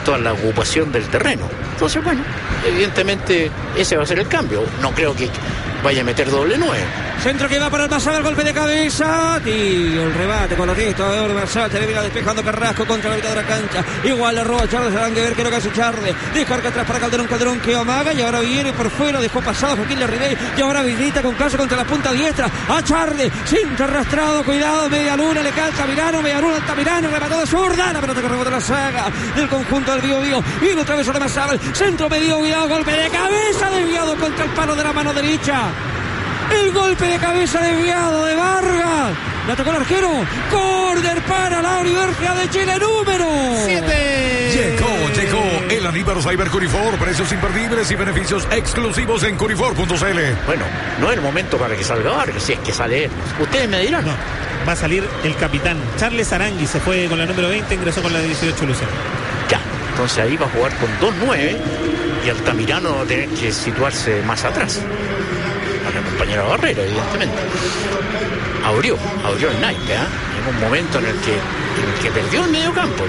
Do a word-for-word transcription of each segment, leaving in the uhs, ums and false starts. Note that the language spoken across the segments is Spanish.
respecto a la ocupación del terreno. Entonces, bueno, evidentemente ese va a ser el cambio. No creo que vaya a meter doble nueve. Centro que va para el Masaga, el golpe de cabeza. Y el rebate con los gestos de Masaga. Termina despejando Carrasco contra la mitad de la cancha. Igual le roba a Charles. Harán que ver que no hace Charles. Descarga atrás para Calderón. Calderón que amaga. Y ahora viene por fuera. Dejó pasado Joaquín Larribey. Y ahora visita con caso contra la punta diestra. A Charles. Centro arrastrado. Cuidado. Media luna. Le cae Altamirano. Media luna. Altamirano. Remató de zurda. La pelota que rebota la saga del conjunto del Bío Bío. Y otra vez a Masaga. Centro medio. Cuidado. Golpe de cabeza. Desviado contra el palo de la mano derecha. El golpe de cabeza desviado de Vargas. La tocó el arquero. Córner para la Universidad de Chile, número siete. Llegó, llegó el aniversario Curifor. Precios imperdibles y beneficios exclusivos en curifor punto c l. Bueno, no es el momento para que salga Vargas, si es que sale él. Ustedes me dirán. No, va a salir el capitán. Charles Arangui se fue con la número veinte, ingresó con la dieciocho Luciano. Ya, entonces ahí va a jugar con dos nueve y Altamirano va a tener que situarse más atrás. La compañera Barrera, evidentemente. Abrió, abrió el naipe, ¿eh? En un momento en el que, en el que perdió el medio campo.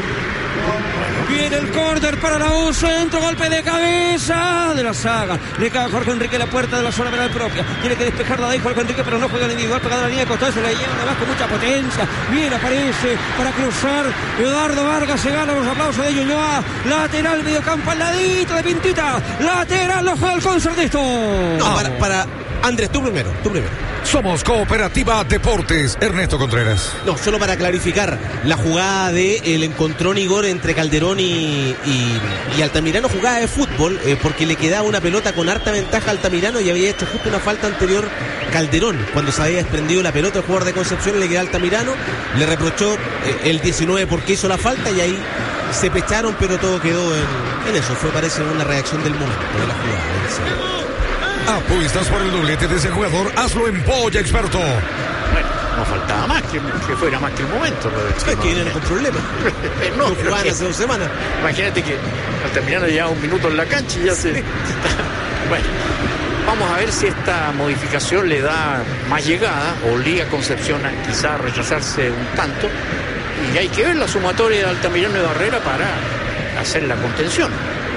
Bueno. Viene el córner para la U, centro, golpe de cabeza de la saga. Le cae a Jorge Enrique la puerta de la zona penal propia. Tiene que despejarla de ahí Jorge Enrique, pero no juega el individual, pegado a la línea de costado, se la lleva además con mucha potencia. Bien aparece para cruzar. Eduardo Vargas se gana los aplausos de Ñuñoa. Lateral, medio campo al ladito de Pintita. Lateral, lo juega el concertista. No, para, para Andrés, tú primero, tú primero. Somos Cooperativa Deportes. Ernesto Contreras. No, solo para clarificar, la jugada de el encontrón Igor entre Calderón y, y, y Altamirano, jugada de fútbol, eh, porque le quedaba una pelota con harta ventaja a Altamirano y había hecho justo una falta anterior Calderón, cuando se había desprendido la pelota el jugador de Concepción, le quedaba Altamirano, le reprochó eh, el diecinueve porque hizo la falta y ahí se pecharon, pero todo quedó en, en eso. Fue, parece, una reacción del momento de la jugada. Apuestas por el doblete de ese jugador, hazlo en Polla Experto. Bueno, no faltaba más que, que fuera más que el momento. Es que vienen con problemas. No, no jugaban hace dos semanas. Imagínate que Altamirano lleva un minuto en la cancha y ya se... Bueno, vamos a ver si esta modificación le da más llegada, obliga a Concepción a quizá a rechazarse un tanto. Y hay que ver la sumatoria de Altamirano y Barrera para hacer la contención.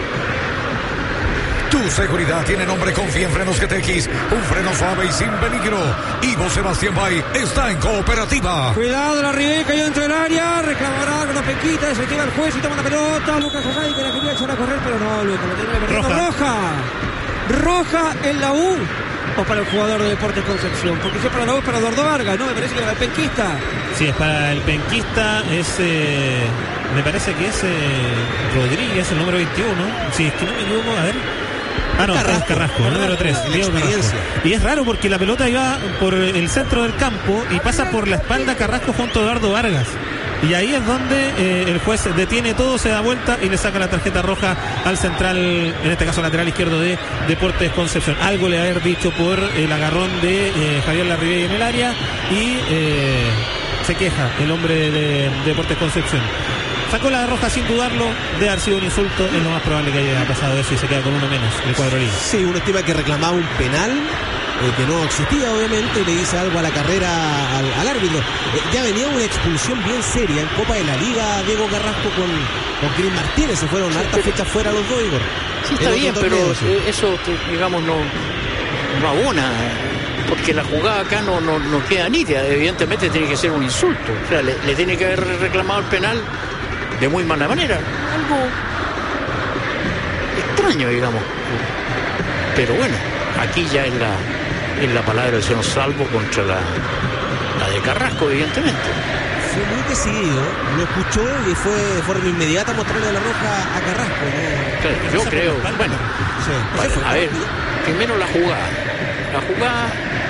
Tu seguridad tiene nombre. Confía en Frenos G T X, un freno suave y sin peligro. Ivo Sebastián Bay está en Cooperativa. Cuidado, la Ribey cayó dentro del área, reclamará con la pequita, desactiva el juez y toma la pelota. Lucas Osay que la quería echar a correr, pero no, Lucas, lo tiene perdido. Roja. Roja. Roja en la U. O para el jugador de Deportes Concepción, porque si es para la U es para Eduardo Vargas, ¿no? Me parece que para el penquista. Sí, es para el penquista, es, eh, me parece que es eh, Rodríguez, el número veintiuno. Si es que no me equivoco, a ver. Ah, no, Carrasco, Carrasco, el número tres. Y es raro porque la pelota iba por el centro del campo y pasa por la espalda Carrasco junto a Eduardo Vargas. Y ahí es donde eh, el juez detiene todo, se da vuelta y le saca la tarjeta roja al central, en este caso lateral izquierdo de Deportes Concepción. Algo le haber dicho por el agarrón de eh, Javier Larribey en el área y eh, se queja el hombre de, de Deportes Concepción. Sacó la roja sin dudarlo, de haber sido un insulto, es lo más probable que haya pasado eso y se queda con uno menos el cuadro liga. Sí, uno estima que reclamaba un penal, eh, que no existía obviamente, y le dice algo a la carrera al, al árbitro. Eh, ya venía una expulsión bien seria en Copa de la Liga, Diego Carrasco con, con Cris Martínez, se fueron hartas fechas fuera los dos, Igor. Sí, está bien, pero eso, digamos, no, no abona, porque la jugada acá no, no, no queda nítida, evidentemente tiene que ser un insulto, o sea, le, le tiene que haber reclamado el penal de muy mala manera, algo extraño, digamos. Pero bueno, aquí ya es la, es la palabra del señor Salvo contra la, la de Carrasco, evidentemente. Fue muy decidido, lo escuchó y fue de forma inmediata mostrarle la roja a Carrasco, ¿no? Claro, yo creo, bueno, sí, bueno fue, a ver, primero la jugada. La jugada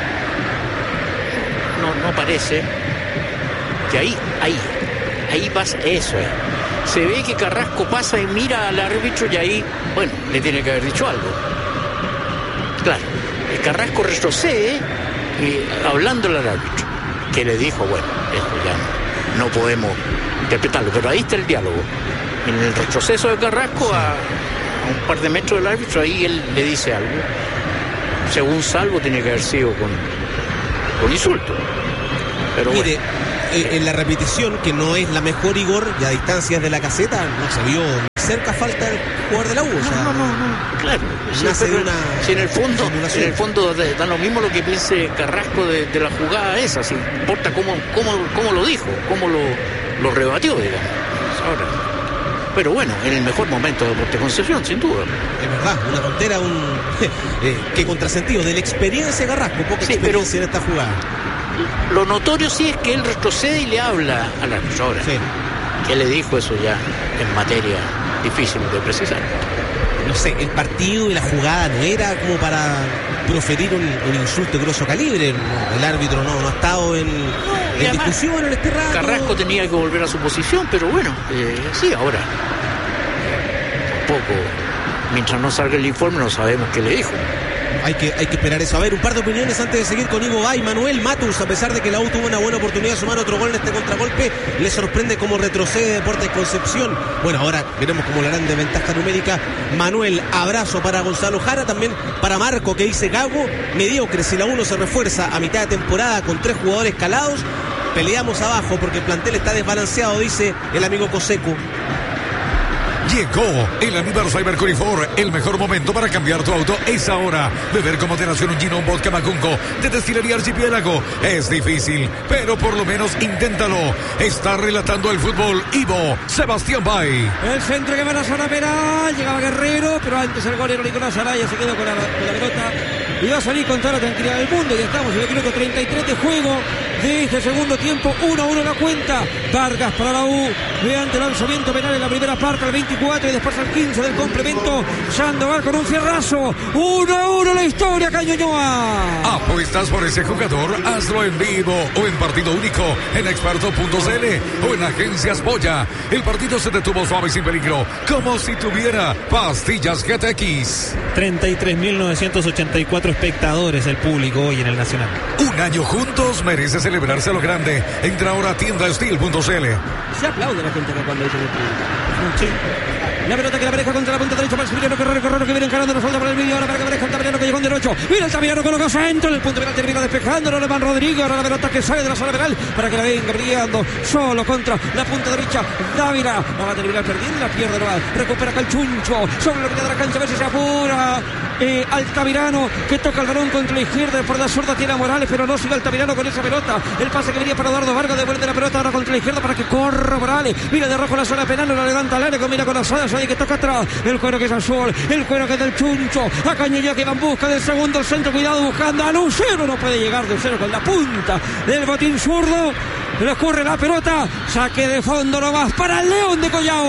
no, no parece que ahí, ahí, ahí pasa, eso es. Se ve que Carrasco pasa y mira al árbitro y ahí, bueno, le tiene que haber dicho algo. Claro, el Carrasco retrocede y hablándole al árbitro, que le dijo, bueno, esto ya no, no podemos interpretarlo, pero ahí está el diálogo. En el retroceso de Carrasco a, a un par de metros del árbitro, ahí él le dice algo. Según Salvo, tiene que haber sido con, con insulto. Pero mire, bueno. Eh, en la repetición, que no es la mejor, Igor, y a distancias de la caseta, no se vio cerca falta el jugador de la U. O sea, no, no, no, no, claro. Sí, nace de una si en el fondo, simulación. en el fondo de- da lo mismo lo que piense Carrasco de, de la jugada esa, si importa cómo, cómo, cómo lo dijo, cómo lo, lo rebatió, digamos. Ahora, pero bueno, en el mejor momento de Deportes Concepción, sin duda. Es verdad, una tontera, un eh, que contrasentido de la experiencia de Carrasco, poca Sí, experiencia en esta jugada. Lo notorio sí es que él retrocede y le habla al árbitro. Ahora, Sí. ¿qué le dijo? Eso ya en materia difícil de precisar. No sé, el partido y la jugada no era como para proferir un, un insulto de grosso calibre. No, el árbitro no, no ha estado en, y en además, discusión en este rato. Carrasco tenía que volver a su posición, pero bueno, eh, sí, ahora. eh, Tampoco, mientras no salga el informe, no sabemos qué le dijo. Hay que, hay que esperar eso. A ver, un par de opiniones antes de seguir con Ivo Bay. Manuel Matus, a pesar de que la U tuvo una buena oportunidad de sumar otro gol en este contragolpe, le sorprende cómo retrocede Deportes Concepción. Bueno, ahora veremos cómo le harán de ventaja numérica. Manuel, abrazo para Gonzalo Jara, también para Marco, que dice: Gago, mediocre, si la U no se refuerza a mitad de temporada con tres jugadores calados, peleamos abajo porque el plantel está desbalanceado, dice el amigo Coseco. Llegó el aniversario Mercurifor. El mejor momento para cambiar tu auto es ahora. Beber con moderación un gin o un vodka Macunco de Destilería Archipiélago es difícil, pero por lo menos inténtalo. Está relatando el fútbol Ivo Sebastián Bay. El centro que va a la zona penal, llegaba Guerrero, pero antes el golero Nicolás Araya se quedó con la, con la pelota y va a salir con toda la tranquilidad del mundo. Ya estamos en el minuto treinta y tres de juego de este segundo tiempo, uno a uno la cuenta. Vargas para la U, mediante lanzamiento penal en la primera parte, al veinticuatro y después al quince del complemento. Sandoval con un fierrazo, uno a uno la historia, Cañoñoa. ¿Apuestas por ese jugador? Hazlo en vivo o en partido único en experto punto c l o en Agencias Boya. El partido se detuvo suave y sin peligro, como si tuviera pastillas G T X. treinta y tres mil novecientos ochenta y cuatro espectadores el público hoy en el Nacional. Un año juntos merece celebrarse a lo grande. Entra ahora a tienda steel punto c l. Se aplaude la gente acá cuando dice el público. Sí. La pelota que la pareja contra la punta derecha para el Sevillano Guerrero, Guerrero que viene encarando la falta por el medio, ahora para que aparezca el Tamirano que llegó en derecho. Mira el Tamirano coloca centro, en el punto penal termina despejándolo, Alemán Rodrigo, ahora la pelota que sale de la zona penal para que la venga brillando solo contra la punta derecha. Dávila va a terminar perdiendo, la pierde nomás. Recupera acá el Chuncho, sobre la mitad de la cancha, a ver si se apura. Eh, Altamirano que toca el balón contra la izquierda, por la zurda tiene a Morales, pero no sigue Altamirano con esa pelota. El pase que venía para Eduardo Vargas, devuelve la pelota ahora contra la izquierda para que corra Morales. Mira de rojo la zona penal, no la levanta al área, combina con la zona, Sadi que toca atrás. El cuero que es azul, el cuero que es del Chuncho. A Cañería que va en busca del segundo, el centro, cuidado buscando a Lucero, no puede llegar Lucero con la punta del botín zurdo. Le ocurre la pelota, saque de fondo nomás para el León de Collao.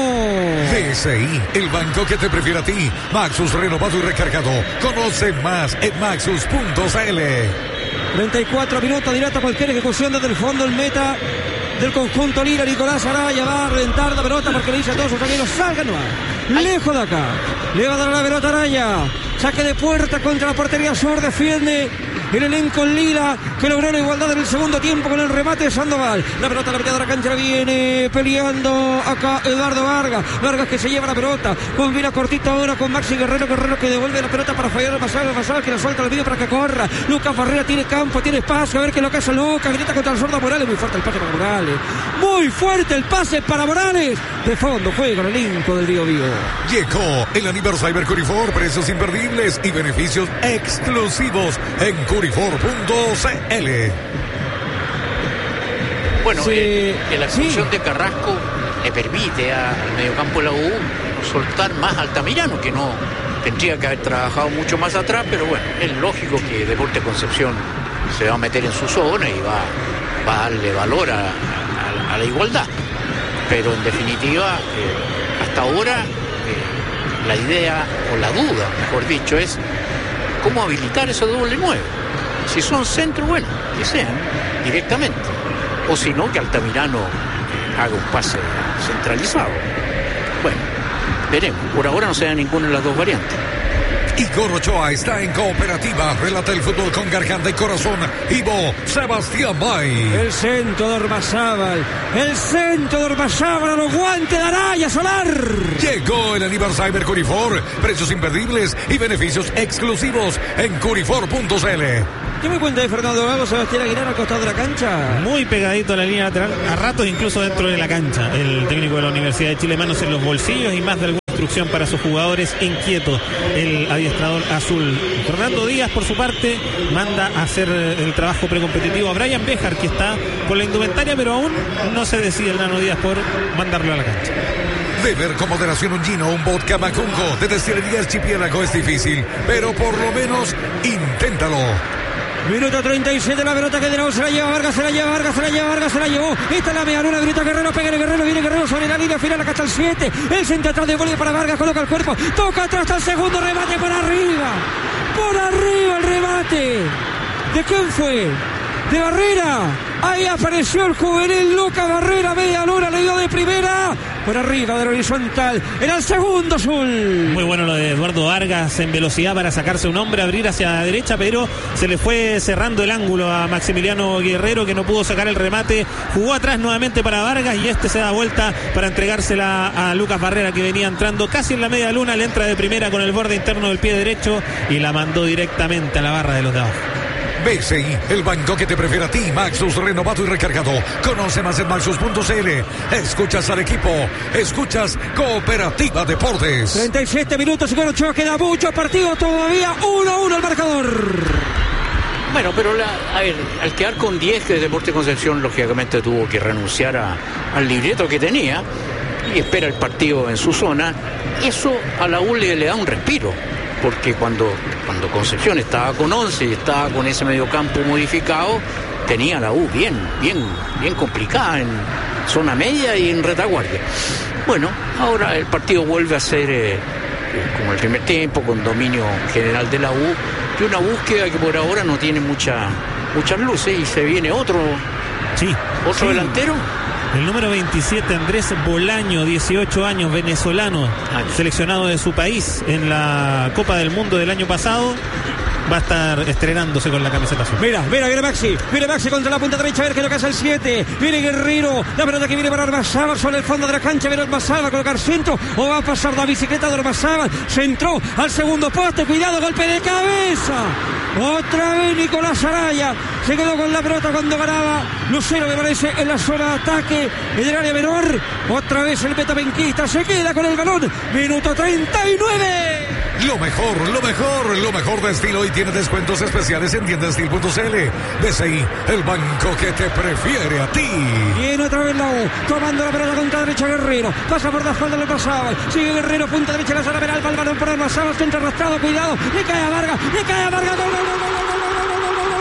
D S I, el banco que te prefiere a ti. Maxus renovado y recargado. Conoce más en maxus punto c l. treinta y cuatro minutos, directo a cualquier ejecución desde el fondo, el meta del conjunto Lira, Nicolás Araya va a reventar la pelota porque le dice a todos sus amigos: salgan nomás, lejos de acá. Le va a dar la pelota a Araya, saque de puerta contra la portería sur, defiende el elenco Lira, que logró la igualdad en el segundo tiempo con el remate de Sandoval. La pelota a la mitad de la cancha viene peleando acá Eduardo Vargas. Vargas que se lleva la pelota, combina cortito ahora con Maxi Guerrero. Guerrero que devuelve la pelota para fallar el pasado, el pasado que la suelta al medio para que corra. Lucas Barrera tiene campo, tiene espacio, a ver qué es lo que hace Lucas. Grita contra el zurdo Morales, muy fuerte el pase para Morales. Muy fuerte el pase para Morales. De fondo juega el elenco del Río Vivo. Llegó el aniversario Mercurifor, precios imperdibles y beneficios exclusivos en Curifor punto c l. Bueno, Sí, eh, que la expulsión sí. de Carrasco le permite a- al mediocampo de la U soltar más a Altamirano, que no tendría que haber trabajado mucho más atrás, pero bueno, es lógico que Deportes Concepción se va a meter en su zona y va, va a darle valor a, a- a la igualdad. Pero en definitiva, eh, hasta ahora, eh, la idea, o la duda, mejor dicho, es cómo habilitar ese doble nueve. Si son centro, bueno, que sean directamente. O si no, que Altamirano eh, haga un pase centralizado. Bueno, veremos. Por ahora no se da ninguna de las dos variantes. Igor Ochoa está en Cooperativa. Relata el fútbol con garganta y corazón. Ivo Sebastián Bay. El centro de Ormazábal, el centro de Ormazábal, los guantes de Araya, Solar. Llegó el aniversario Mercurifor, precios imperdibles y beneficios exclusivos en Curifor punto c l. ¿Qué me cuenta de Fernando Gago, Sebastián Aguilar al costado de la cancha? Muy pegadito a la línea lateral, a ratos incluso dentro de la cancha. El técnico de la Universidad de Chile, manos en los bolsillos y más de algún instrucción para sus jugadores inquietos. El adiestrador azul. Fernando Díaz, por su parte, manda a hacer el trabajo precompetitivo a Brian Béjar, que está con la indumentaria, pero aún no se decide el Nano Díaz por mandarlo a la cancha. Beber con moderación un gino, un vodka Macunco de Destilería Archipiélago es difícil, pero por lo menos inténtalo. Minuto treinta y siete, la pelota que de nuevo se la lleva Vargas, se la lleva Vargas, se la lleva Vargas, se la llevó. Esta es la media luna, grita Guerrero, pega el Guerrero, viene Guerrero sobre la línea final, acá está el siete. El centro atrás de Bolívar para Vargas, coloca el cuerpo, toca atrás hasta el segundo, remate por arriba. Por arriba el remate. ¿De quién fue? De Barrera. Ahí apareció el juvenil Lucas Barrera, media luna, le dio de primera. Por arriba del horizontal, era el segundo azul. Muy bueno lo de Eduardo Vargas en velocidad para sacarse un hombre, abrir hacia la derecha, pero se le fue cerrando el ángulo a Maximiliano Guerrero, que no pudo sacar el remate. Jugó atrás nuevamente para Vargas y este se da vuelta para entregársela a Lucas Barrera, que venía entrando casi en la media luna. Le entra de primera con el borde interno del pie derecho y la mandó directamente a la barra de los de abajo. B C I, el banco que te prefiere a ti. Maxus renovado y recargado. Conoce más en maxus punto c l. Escuchas al equipo, escuchas Cooperativa Deportes. treinta y siete minutos, señor Ochoa, queda mucho partido todavía. uno a uno el marcador. Bueno, pero la, a ver, al quedar con diez, que Deportes Concepción lógicamente tuvo que renunciar a, al libreto que tenía y espera el partido en su zona. Eso a la U le, le da un respiro, porque cuando, cuando Concepción estaba con once y estaba con ese mediocampo modificado, tenía la U bien, bien, bien complicada en zona media y en retaguardia. Bueno, ahora el partido vuelve a ser eh, como el primer tiempo, con dominio general de la U, y una búsqueda que por ahora no tiene mucha, muchas luces, y se viene otro, sí, otro sí. delantero. El número veintisiete, Andrés Bolaño, dieciocho años, venezolano, seleccionado de su país en la Copa del Mundo del año pasado, va a estar estrenándose con la camiseta azul. Mira, mira, viene Maxi, viene Maxi contra la punta derecha, a ver qué es lo que hace el siete, viene Guerrero, la pelota que viene para Ormazábal sobre el fondo de la cancha, viene Ormazábal a colocar centro, o va a pasar la bicicleta de Ormazábal, centró al segundo poste, cuidado, golpe de cabeza, otra vez Nicolás Araya, se quedó con la pelota cuando ganaba Lucero, me parece, en la zona de ataque, en el área menor, otra vez el metapenquista, se queda con el balón, minuto treinta y nueve. Lo mejor, lo mejor, lo mejor de estilo, y tiene descuentos especiales en tienda steel punto c l. B C I, el banco que te prefiere a ti. Viene otra vez la U, tomando la pelota contra derecha Guerrero, pasa por la espalda de Ormazábal, sigue Guerrero, punta derecha, la zona penal, va el balón por Ormazábal, centro arrastrado, cuidado, le cae a Vargas, le cae a Vargas, gol, gol, gol, gol, gol, gol, gol, gol, gol.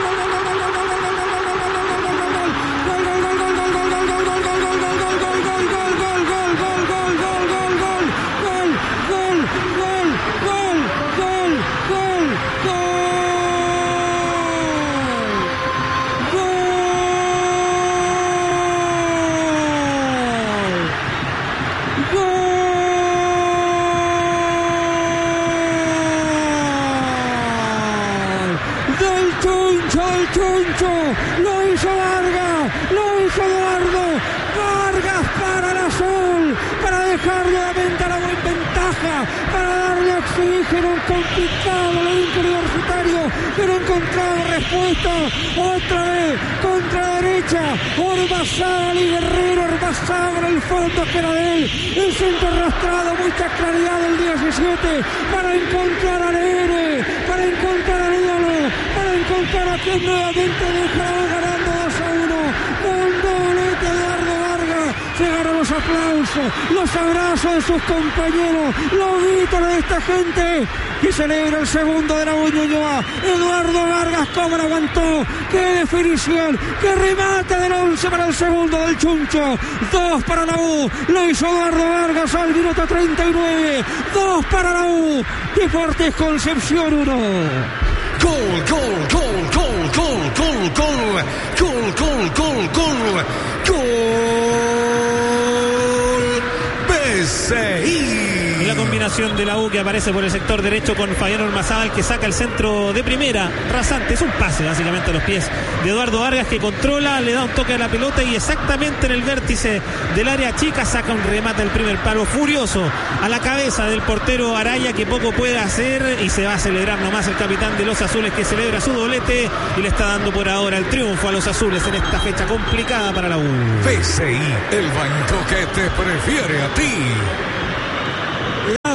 Lo hizo Vargas, lo hizo Eduardo Vargas para el azul, para dejar nuevamente a la buena ventaja, para darle oxígeno a un complicado momento universitario, pero encontrado respuesta otra vez contra la derecha, Ormazábal y Guerrero. Ormazábal el fondo que era de él, el centro arrastrado, mucha claridad del diecisiete para encontrar al héroe, para encontrar al ídolo, para encontrar a quien nuevamente deja ganando dos a uno, con doblete de Eduardo Vargas. Llegaron los aplausos, los abrazos de sus compañeros, los gritos de esta gente y celebra el segundo de la Ñuñoa. Eduardo Vargas, cómo lo aguantó, qué definición, qué remate del once para el segundo del Chuncho. Dos para la U, lo hizo Eduardo Vargas al minuto treinta y nueve. Dos para la U, Deportes Concepción uno. Gol, gol, gol, gol, gol, gol, gol, gol, gol, gol, gol, gol, B C I. Y la combinación de la U que aparece por el sector derecho con Fabián Ormazábal, que saca el centro de primera, rasante, es un pase básicamente a los pies de Eduardo Vargas, que controla, le da un toque a la pelota y exactamente en el vértice del área chica saca un remate del primer palo furioso a la cabeza del portero Araya, que poco puede hacer, y se va a celebrar nomás el capitán de los azules, que celebra su doblete y le está dando por ahora el triunfo a los azules en esta fecha complicada para la U. B C I, el banco que te prefiere a ti.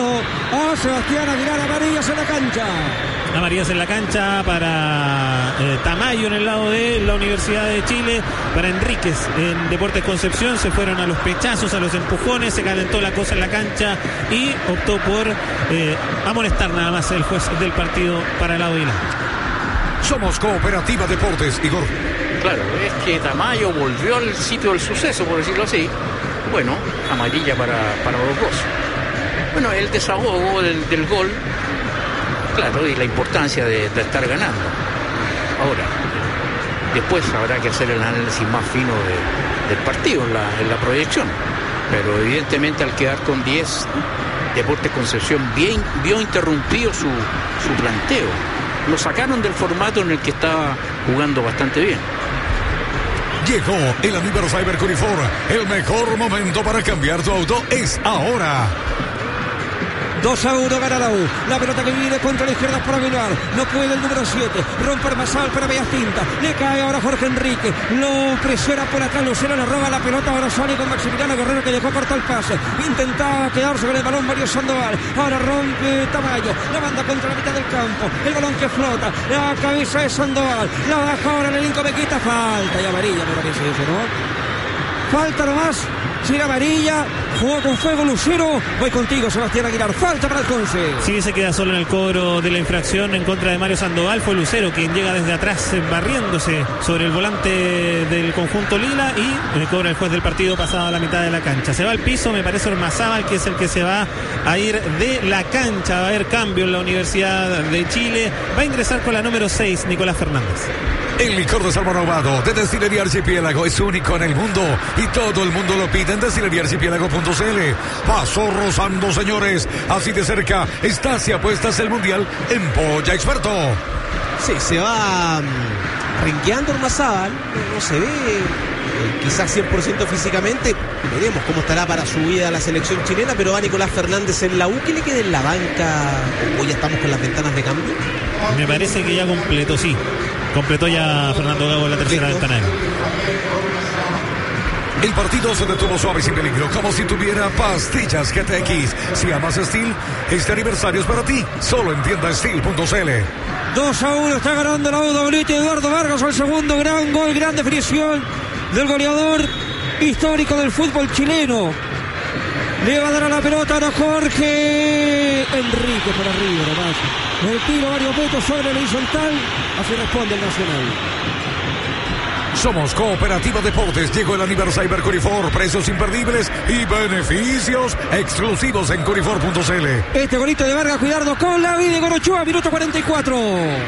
Sebastián Aguilar, amarillas en la cancha. Amarillas en la cancha para eh, Tamayo en el lado de la Universidad de Chile, para Enríquez en Deportes Concepción. Se fueron a los pechazos, a los empujones, se calentó la cosa en la cancha y optó por eh, amonestar nada más el juez del partido para el lado de Hilal. Somos Cooperativa Deportes, Igor. Claro, es que Tamayo volvió al sitio del suceso, por decirlo así. Bueno, amarilla para, para los dos. Bueno, el desahogo del, del gol, claro, y la importancia de, de estar ganando. Ahora, después habrá que hacer el análisis más fino de, del partido en la, en la proyección. Pero evidentemente al quedar con diez, Deportes Concepción bien, vio interrumpido su, su planteo. Lo sacaron del formato en el que estaba jugando bastante bien. Llegó el aniversario Curifor. El mejor momento para cambiar tu auto es ahora. dos a uno gana la U. La pelota que viene contra la izquierda para Vilar. No puede el número siete. Rompe Marzal para Bellas Tintas. Le cae ahora Jorge Enrique. Lo presiona por atrás. Lucero le roba la pelota. Ahora sale con Maximiliano Guerrero, que dejó cortar el pase. Intentaba quedarse con el balón Mario Sandoval. Ahora rompe Tamayo. La manda contra la mitad del campo. El balón que flota. La cabeza de Sandoval. La baja ahora el elenco Bequita. Falta y amarilla, me parece eso, ¿no? Falta nomás. Sin amarilla, jugó con fuego Lucero. Voy contigo, Sebastián Aguilar. Falta para el Conce. Sí, se queda solo en el cobro de la infracción en contra de Mario Sandoval. Fue Lucero quien llega desde atrás barriéndose sobre el volante del conjunto lila y le cobra el juez del partido pasado a la mitad de la cancha. Se va al piso, me parece Ormazábal, que es el que se va a ir de la cancha. Va a haber cambio en la Universidad de Chile. Va a ingresar con la número seis, Nicolás Fernández. El licor de salmón ahumado de Destilería Archipiélago es único en el mundo y todo el mundo lo pide en destilería archipiélago punto c l. Pasó rozando, señores. Así de cerca está si apuestas el mundial en Polla Experto. Sí, se va um, renqueando Ormazábal. No se ve eh, quizás cien por ciento físicamente. Veremos cómo estará para su vida a la selección chilena, pero va Nicolás Fernández en la U. ¿Qué le queda en la banca? Hoy ya estamos con las ventanas de cambio. Me parece que ya completó, sí. Completó ya Fernando Gago en la tercera Listo. ventana. El partido se detuvo suave y sin peligro, como si tuviera pastillas G T X. Si amas Steel, este aniversario es para ti. Solo en tienda steel punto c l. dos a uno está ganando la U. Doblete Eduardo Vargas al segundo. Gran gol, gran definición del goleador histórico del fútbol chileno. Le va a dar a la pelota ahora Jorge Enrique por arriba nomás. El tiro varios metros sobre el horizontal. Así responde el Nacional. Somos Cooperativa Deportes. Llegó el aniversario Curifor. Precios imperdibles y beneficios exclusivos en curifor punto c l. Este golito de Vargas, cuidado con la vida de Gorochoa, minuto cuarenta y cuatro.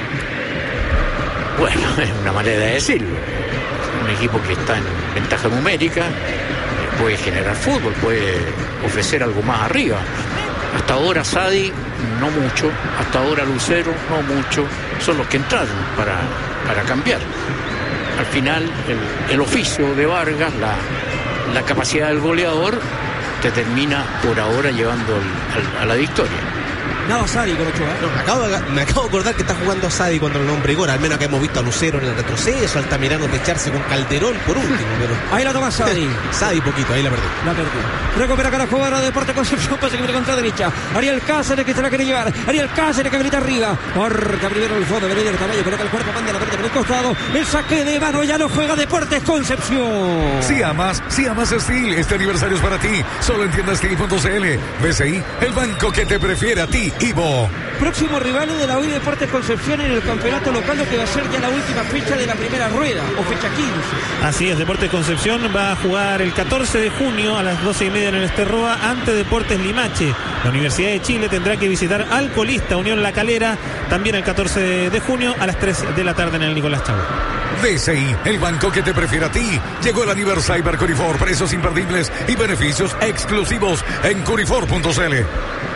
Bueno, es una manera de decirlo. Un equipo que está en ventaja numérica puede generar fútbol, puede ofrecer algo más arriba. Hasta ahora Sadi no mucho, hasta ahora Lucero no mucho, son los que entraron para, para cambiar. Al final el, el oficio de Vargas, la, la capacidad del goleador te termina por ahora llevando al, al, a la victoria. Nada, Sadi, Gorochoa. No, me, acabo de, me acabo de acordar que está jugando Sadi contra el nombre Igor. Al menos que hemos visto a Lucero en el retroceso, Altamirano de echarse con Calderón por último. Pero... ahí la toma Sadi. Sadi poquito, ahí la perdió. La perdió. Recupera acá la jugada de Deportes Concepción, pasa que viene contra derecha. Ariel Cáceres que se la quiere llevar. Ariel Cáceres que habilita arriba. Marca primero el fondo, viene el Tamayo, coloca el cuerpo, manda la pelota por el costado. El saque de mano ya lo juega Deportes Concepción. Si amas, si amas Steel, este aniversario es para ti. Solo en tienda steel punto c l. B C I, el banco que te prefiere a ti, Ivo. Próximo rival de la U I Deportes Concepción en el campeonato local, lo que va a ser ya la última fecha de la primera rueda, o fecha quince. Así es, Deportes Concepción va a jugar el catorce de junio a las doce y media en el Esterroa ante Deportes Limache. La Universidad de Chile tendrá que visitar al colista Unión La Calera, también el catorce de junio a las tres de la tarde en el Nicolás Chávez. D C I, el banco que te prefiere a ti. Llegó el aniversario Curifor, precios imperdibles y beneficios exclusivos en curifor punto c l.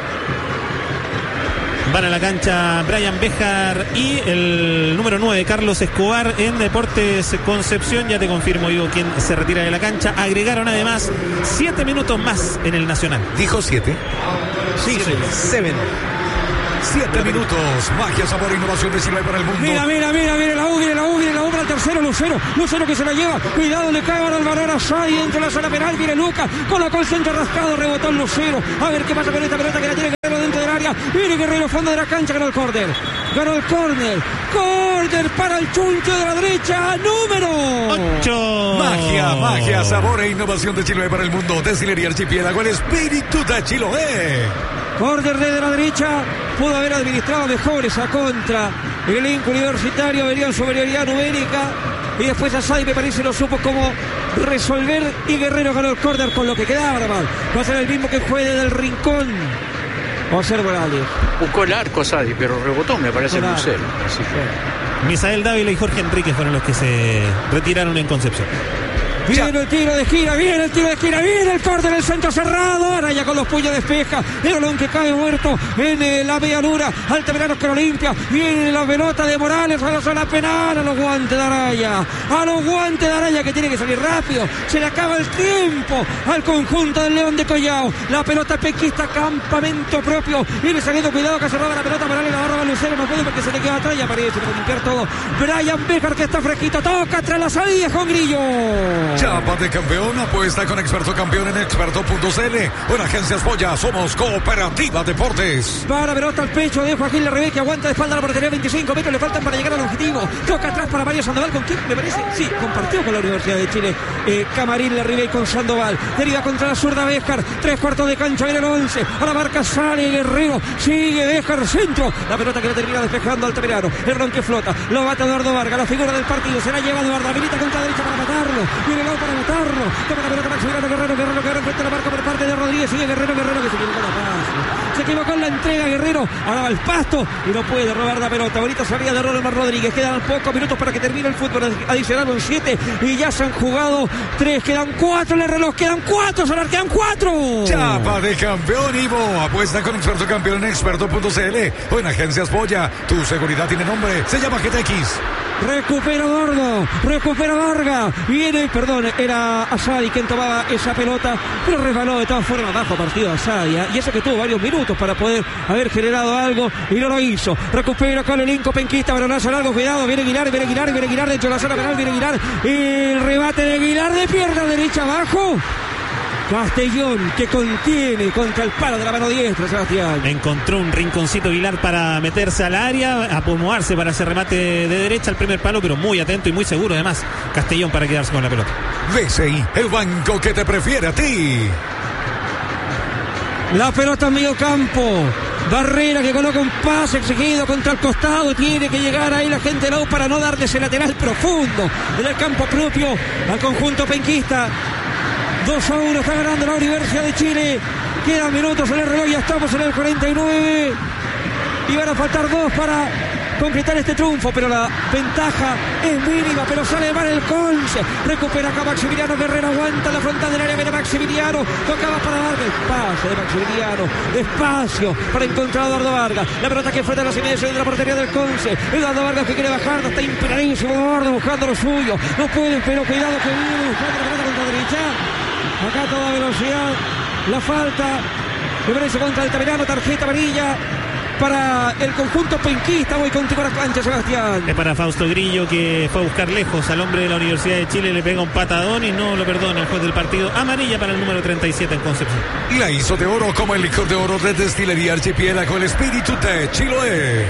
Van a la cancha Brian Béjar y el número nueve, Carlos Escobar, en Deportes Concepción. Ya te confirmo, Ivo, quién se retira de la cancha. Agregaron además siete minutos más en el Nacional. ¿Dijo siete? Sí, Seven. Seven. Siete minutos. Magia, sabor e innovación de Chile para el mundo. Mira, mira, mira, mira la U, mira la U, mira la U para el tercero, Lucero. Lucero que se la lleva. Cuidado, le cae ahora el balón a Sadi entre la zona penal. Mire Lucas, colocó el centro rascado, rebotó el Lucero. A ver qué pasa con esta pelota que la tiene que ver dentro del área. derecha. Viene Guerrero, fondo de la cancha, ganó el córner. Ganó el córner. Córner para el chuncho de la derecha. Número ocho. Magia, magia, sabor e innovación de Chiloé para el mundo. Destilería Archipiélago, el espíritu de Chiloé. Córner de la derecha. Pudo haber administrado mejor esa contra. El elenco universitario venía en superioridad numérica. Y después Asadi me parece lo supo cómo resolver. Y Guerrero ganó el córner con lo que quedaba. Va a ser el mismo que juegue del rincón. Va a ser Morales. Buscó el arco Asadi, pero rebotó, me parece el Lucero. Así que... Misael Dávila y Jorge Enríquez fueron los que se retiraron en Concepción. Viene el tiro de esquina, viene el tiro de esquina, viene el corte del centro cerrado. Araya con los puños despeja. El balón que cae muerto en eh, la medianura. Altamirano que lo limpia. Viene la pelota de Morales a la zona penal. A los guantes de Araya. A los guantes de Araya que tiene que salir rápido. Se le acaba el tiempo al conjunto del León de Collao. La pelota penquista, campamento propio. Viene saliendo, cuidado que se roba la pelota. Morales la va a robar Lucero. No puede porque se le queda atrás. Ya aparece para limpiar todo. Brian Becker que está fresquito. Toca tras la salida con Grillo. Chapa de campeón, apuesta con Experto Campeón en experto punto c l. Una agencia Joya, somos Cooperativa Deportes. Para pelota al pecho de Joaquín Larribey que aguanta de espalda la portería. veinticinco metros le faltan para llegar al objetivo. Toca atrás para Mario Sandoval. ¿Con quién me parece? Sí, compartió con la Universidad de Chile. Eh, Camarín Larribey con Sandoval. Deriva contra la zurda Béjar. Tres cuartos de cancha, viene el once. A la marca sale Guerrero. Sigue Béjar, centro. La pelota que la termina despejando Altamirano. El ron que flota. Lo bate Eduardo Vargas. La figura del partido. Se la lleva Eduardo. Habilita contra la derecha para matarlo. Viene el para matarlo. Toma la pelota Maximiliano Guerrero, Guerrero, Guerrero frente a la marca por parte de Rodríguez. Sigue Guerrero, Guerrero que se equivocó la paz. Se equivocó en la entrega Guerrero. Ahora va al pasto y no puede robar la pelota. Bonita salida de Ronald Rodríguez. Quedan pocos minutos para que termine el fútbol. Adicionaron siete y ya se han jugado tres. Quedan cuatro en el reloj. Quedan cuatro, Solar. Quedan cuatro. Chapa de campeón, Ivo. Apuesta con Experto Campeón en experto punto c l o en Agencias Joya. Tu seguridad tiene nombre. Se llama G T X. Recupera Gordo, recupera Vargas. Viene, perdón, era Asadi quien tomaba esa pelota, pero resbaló de todas formas bajo partido Asadi. ¿eh? Y eso que tuvo varios minutos para poder haber generado algo y no lo hizo. Recupera con el elenco penquista, balonazo largo, cuidado. Viene Aguilar, viene Aguilar, viene Aguilar dentro de la zona penal, viene Aguilar. El rebate de Aguilar de pierna derecha abajo. Castellón que contiene contra el palo de la mano diestra, Sebastián. Encontró un rinconcito Aguilar para meterse al área, acomodarse para ese remate de derecha al primer palo, pero muy atento y muy seguro además Castellón para quedarse con la pelota. B C I, el banco que te prefiere a ti. La pelota en medio campo. Barrera que coloca un pase exigido contra el costado. Tiene que llegar ahí la gente de la U para no darle ese lateral profundo en el campo propio al conjunto penquista. dos a uno está ganando la Universidad de Chile. Quedan minutos en el reloj, ya estamos en el cuarenta y nueve. Y van a faltar dos para concretar este triunfo, pero la ventaja es mínima, pero sale mal el Conce. Recupera acá Maximiliano Guerrero, aguanta la frontal del área, viene Maximiliano, tocaba para Vargas, el pase de Maximiliano, espacio para encontrar a Eduardo Vargas. La pelota que fue de las inmediaciones de la portería del Conce. Eduardo Vargas que quiere bajar, está imperadísimo Eduardo buscando lo suyo. No puede, pero cuidado que viene buscando la pelota contra la derecha. Acá toda velocidad, la falta, me parece contra Altamirano, tarjeta amarilla para el conjunto penquista. Voy contigo a la cancha, Sebastián. Es para Fausto Grillo que fue a buscar lejos al hombre de la Universidad de Chile, le pega un patadón y no lo perdona el juez del partido. Amarilla para el número treinta y siete en Concepción. La hizo de oro como el licor de oro de Destilería Archipiélago, el espíritu de Chiloé.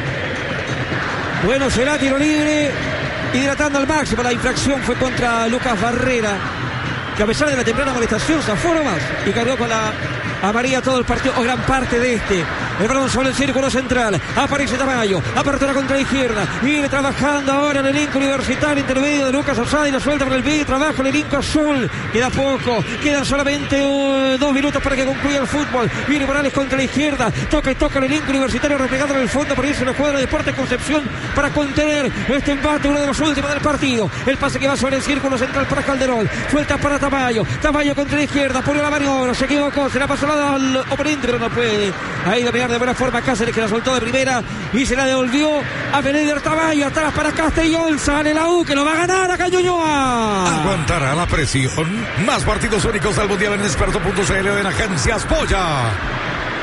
Bueno, será tiro libre, hidratando al máximo. La infracción fue contra Lucas Barrera, que a pesar de la temprana molestación se aforó más y cargó con la amarilla todo el partido o gran parte de este. El balón sobre el círculo central. Aparece Tamayo. Apertura contra la izquierda. Viene trabajando ahora el elenco universitario intermedio de Lucas Asadi. La suelta por el medio. Trabaja el elenco azul. Queda poco. Quedan solamente uh, dos minutos para que concluya el fútbol. Viene Morales contra la izquierda. Toca y toca el elenco universitario replegado en el fondo. Por irse la cuadra de Deportes Concepción para contener este empate, uno de los últimos del partido. El pase que va sobre el círculo central para Calderón. Suelta para Tamayo. Tamayo contra la izquierda. Pone la maniobra. Se equivocó. Se la pasó al oponente, pero no puede. Ahí dominar de buena forma Cáceres, que la soltó de primera y se la devolvió a Beneder Tamayo. Atrás para Castellón. Sale la U que lo va a ganar a Cañuñoa. Aguantará la presión. Más partidos únicos al mundial en experto punto c l en Agencias Joya.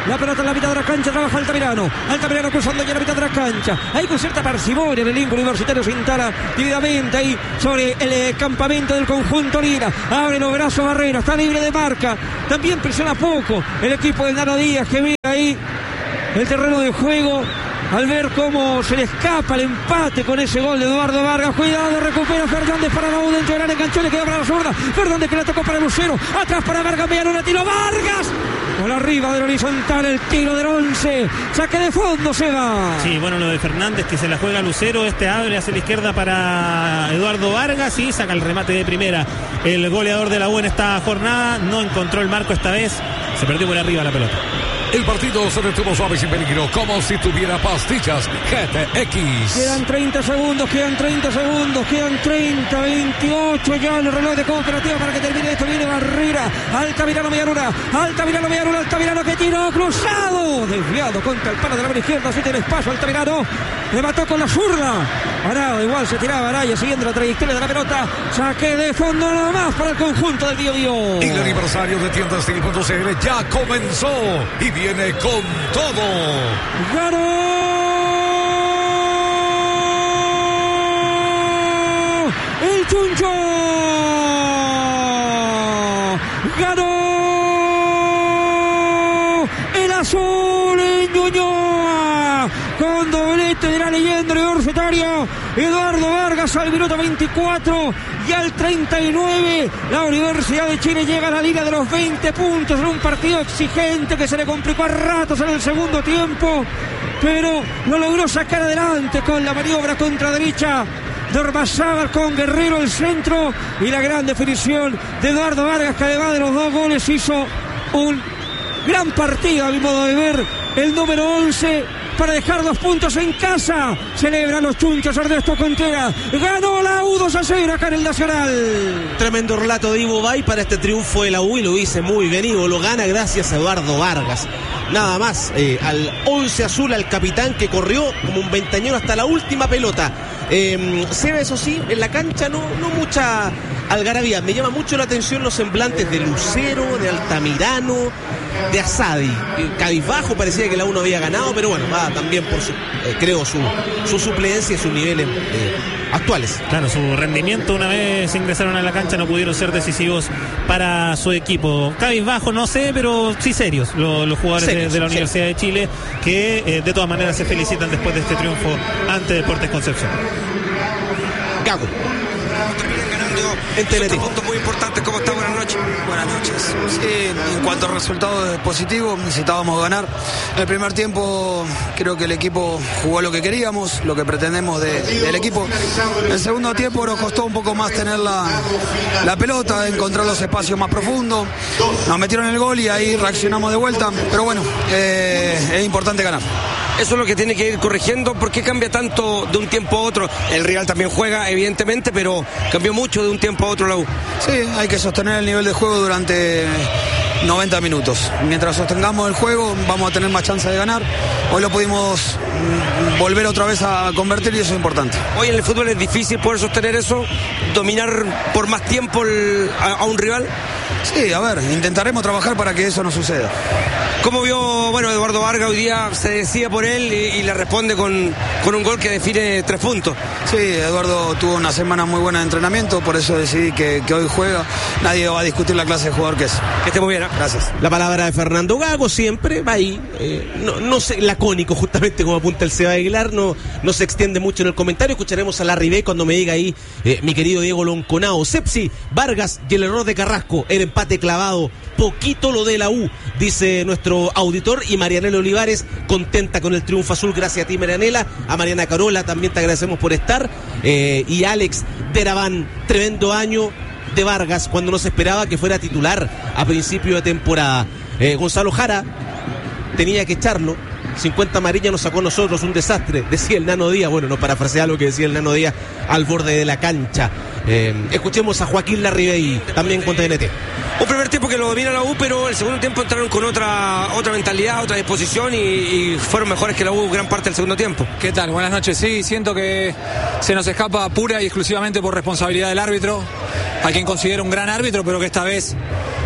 La pelota en la mitad de la cancha, trabaja Altamirano. Altamirano cruzando ya la mitad de la cancha. Ahí con cierta parsimonia en el elenco universitario se instala divididamente ahí sobre el eh, campamento del conjunto Lira. Abre los brazos Barrera, está libre de marca. También presiona poco el equipo de Nano Díaz, que ve ahí el terreno de juego al ver cómo se le escapa el empate con ese gol de Eduardo Vargas. Cuidado, recupera Fernández para la U dentro del área, enganchó, le quedó para la zurda. Fernández que la tocó para Lucero, atrás para Vargas, Villalona, tiro Vargas. Por arriba del horizontal el tiro del once. Saque de fondo se va. Sí, bueno, lo de Fernández que se la juega Lucero. Este abre hacia la izquierda para Eduardo Vargas y saca el remate de primera. El goleador de la U en esta jornada no encontró el marco esta vez. Se perdió por arriba la pelota. El partido se detuvo suave sin peligro, como si tuviera pastillas G T X. Quedan treinta segundos, quedan treinta segundos, quedan treinta, veintiocho ya el reloj de cooperativa para que termine esto. Viene Barrera, Altamirano Villaluna, Altamirano Villaluna, Altamirano que tiró cruzado, desviado contra el palo de la mano izquierda, así tiene espacio Altamirano, le mató con la zurda. Arado igual se tiraba Araya siguiendo la trayectoria de la pelota. Saque de fondo nada más para el conjunto del Bío Bío. El aniversario de tiendas steel punto c l ya comenzó y viene con todo. ¡Ganó! ¡El Chuncho! ¡Ganó! ¡El azul en Ñuñoa! Con doblete de la leyenda universitaria Eduardo Vargas al minuto veinticuatro y al treinta y nueve la Universidad de Chile llega a la liga de los veinte puntos en un partido exigente que se le complicó a ratos en el segundo tiempo, pero lo logró sacar adelante con la maniobra contra derecha de Ormazábal con Guerrero el centro y la gran definición de Eduardo Vargas, que además de los dos goles hizo un gran partido a mi modo de ver, el número once para dejar dos puntos en casa. Celebran los chunchos Ernesto Contreras. Ganó la U dos a cero acá en el Nacional. Tremendo relato de Ivo Bay para este triunfo de la U y lo dice muy bien. Ivo lo gana gracias a Eduardo Vargas. Nada más, eh, al once azul, al capitán que corrió como un ventañón hasta la última pelota. Eh, se ve, eso sí, en la cancha no, no mucha algarabía. Me llama mucho la atención los semblantes de Lucero, de Altamirano, de Asadi. Eh, cabizbajo, parecía que la U no había ganado, pero bueno, va también por su, eh, creo, su, su suplencia y sus niveles eh, actuales. Claro, su rendimiento una vez ingresaron a la cancha no pudieron ser decisivos para su equipo. Cabizbajo, no sé, pero sí serios los, los jugadores serios, de, de la Universidad serios. de Chile, que eh, de todas maneras se felicitan después de este triunfo ante Deportes Concepción. Gago. En T N T. Puntos muy importantes. ¿Cómo está? Buenas noches. Buenas noches. Sí, en cuanto al resultado positivo, necesitábamos ganar. El primer tiempo creo que el equipo jugó lo que queríamos, lo que pretendemos de, del equipo. El segundo tiempo nos costó un poco más tener la, la pelota, encontrar los espacios más profundos. Nos metieron el gol y ahí reaccionamos de vuelta. Pero bueno, eh, es importante ganar. Eso es lo que tiene que ir corrigiendo. ¿Por qué cambia tanto de un tiempo a otro? El rival también juega, evidentemente, pero cambió mucho de un tiempo a otro la U. Sí, hay que sostener el nivel de juego durante noventa minutos. Mientras sostengamos el juego, vamos a tener más chance de ganar. Hoy lo pudimos volver otra vez a convertir y eso es importante. Hoy en el fútbol es difícil poder sostener eso, dominar por más tiempo el, a, a un rival. Sí, a ver, intentaremos trabajar para que eso no suceda. ¿Cómo vio, bueno, Eduardo Vargas hoy día? Se decía por él y, y le responde con, con un gol que define tres puntos. Sí, Eduardo tuvo una semana muy buena de entrenamiento, por eso decidí que, que hoy juega. Nadie va a discutir la clase de jugador que es. Que esté muy bien, ¿eh? Gracias. La palabra de Fernando Gago siempre va ahí, eh, no, no sé, lacónico justamente como apunta el Seba Aguilar, no, no se extiende mucho en el comentario. Escucharemos a Larry B cuando me diga ahí eh, mi querido Diego Lonconao. Sepsi, Vargas y el error de Carrasco, el empate clavado, poquito lo de la U, dice nuestro auditor. Y Marianela Olivares, contenta con el triunfo azul. Gracias a ti, Marianela. A Mariana Carola también te agradecemos por estar. Eh, y Alex Deraván, tremendo año de Vargas cuando no se esperaba que fuera titular a principio de temporada. Eh, Gonzalo Jara tenía que echarlo. cincuenta amarillas nos sacó a nosotros, un desastre, decía el Nano Díaz. Bueno, no parafrasear lo que decía el Nano Díaz al borde de la cancha. Eh, escuchemos a Joaquín Larribey también con T N T. Un primer tiempo que lo domina la U, pero el segundo tiempo entraron con otra otra mentalidad, otra disposición y, y fueron mejores que la U gran parte del segundo tiempo. ¿Qué tal? Buenas noches. Sí, siento que se nos escapa pura y exclusivamente por responsabilidad del árbitro, a quien considero un gran árbitro, pero que esta vez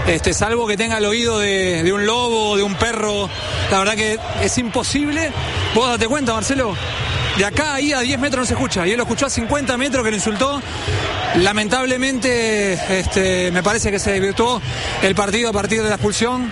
este, salvo que tenga el oído de, de un lobo, de un perro, la verdad que es imposible. Vos date cuenta, Marcelo, de acá ahí a diez metros no se escucha, y él lo escuchó a cincuenta metros que lo insultó. Lamentablemente este, me parece que se desvirtuó el partido a partir de la expulsión.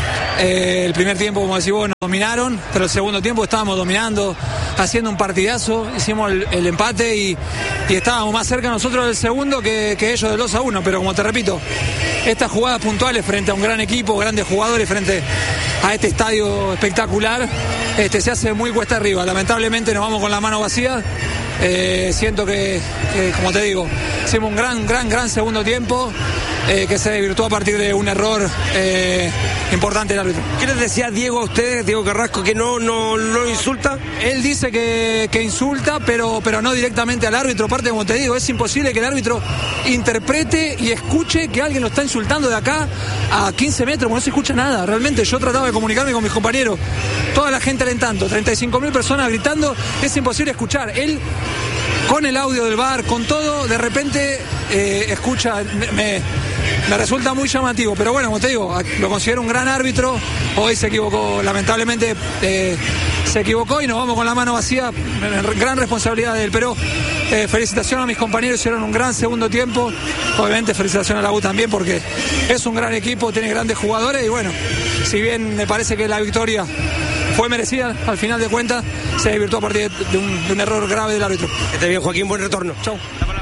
Eh, el primer tiempo, como decís vos, nos dominaron, pero el segundo tiempo estábamos dominando, haciendo un partidazo, hicimos el, el empate y, y estábamos más cerca nosotros del segundo que, que ellos del dos a uno, pero como te repito, estas jugadas puntuales frente a un gran equipo, grandes jugadores, frente a este estadio espectacular, este, se hace muy cuesta arriba. Lamentablemente nos vamos con la mano vacía. Eh, siento que, que, como te digo, hicimos un gran, gran, gran segundo tiempo eh, que se desvirtuó a partir de un error eh, importante del árbitro. ¿Qué les decía Diego a ustedes, Diego Carrasco, que no, no, no insulta? Él dice que, que insulta, pero, pero no directamente al árbitro. Aparte, como te digo, es imposible que el árbitro interprete y escuche que alguien lo está insultando de acá a quince metros, porque no se escucha nada. Realmente yo trataba de comunicarme con mis compañeros, toda la gente alentando, treinta y cinco mil personas gritando, es imposible escuchar. Él, con el audio del V A R, con todo, de repente eh, escucha, me, me resulta muy llamativo, pero bueno, como te digo, lo considero un gran árbitro. Hoy se equivocó, lamentablemente eh, se equivocó y nos vamos con la mano vacía. Gran responsabilidad de él, pero eh, felicitaciones a mis compañeros, hicieron un gran segundo tiempo. Obviamente felicitaciones a la U también, porque es un gran equipo, tiene grandes jugadores y bueno, si bien me parece que la victoria fue merecida, al final de cuentas se desvirtuó a partir de un, de un error grave del árbitro. Está bien, Joaquín, buen retorno. Chau.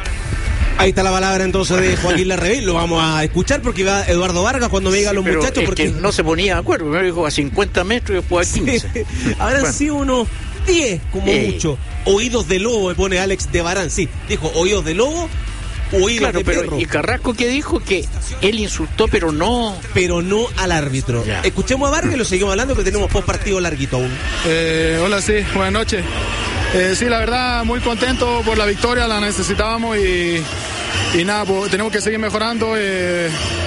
Ahí está la palabra entonces de Joaquín Larribey, lo vamos a escuchar porque va Eduardo Vargas cuando me digan los Pero muchachos, es porque que no se ponía de acuerdo, me dijo a cincuenta metros y después a quince. Sí. Habrán Bueno. sido unos diez como Ey. mucho. Oídos de lobo, me pone Alex de Barán. Sí, dijo oídos de lobo, oídos Claro, de pero perro. y Carrasco que dijo que él insultó, pero no. Pero no al árbitro. Ya. Escuchemos a Vargas y lo seguimos hablando que tenemos post partido larguito aún. Eh, hola, sí, buenas noches. Eh, sí, la verdad, muy contento por la victoria, la necesitábamos y, y nada, pues, tenemos que seguir mejorando. Eh,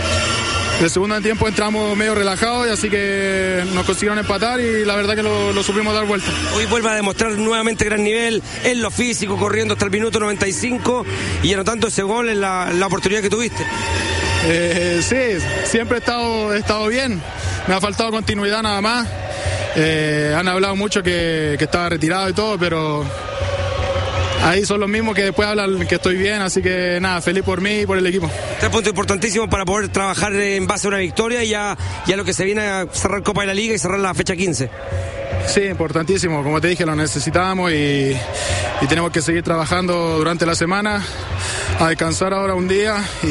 el segundo tiempo entramos medio relajados y así que nos consiguieron empatar y la verdad que lo, lo supimos dar vuelta. Hoy vuelve a demostrar nuevamente gran nivel en lo físico, corriendo hasta el minuto noventa y cinco y anotando ese gol en la, la oportunidad que tuviste. Eh, sí, siempre he estado, he estado bien, me ha faltado continuidad nada más. Eh, han hablado mucho que, que estaba retirado y todo, pero ahí son los mismos que después hablan que estoy bien, así que nada, feliz por mí y por el equipo. Tres puntos importantísimos para poder trabajar en base a una victoria y ya, ya lo que se viene a cerrar Copa de la Liga y cerrar la fecha quince. Sí, importantísimo, como te dije, lo necesitamos y, y tenemos que seguir trabajando durante la semana, a descansar ahora un día y,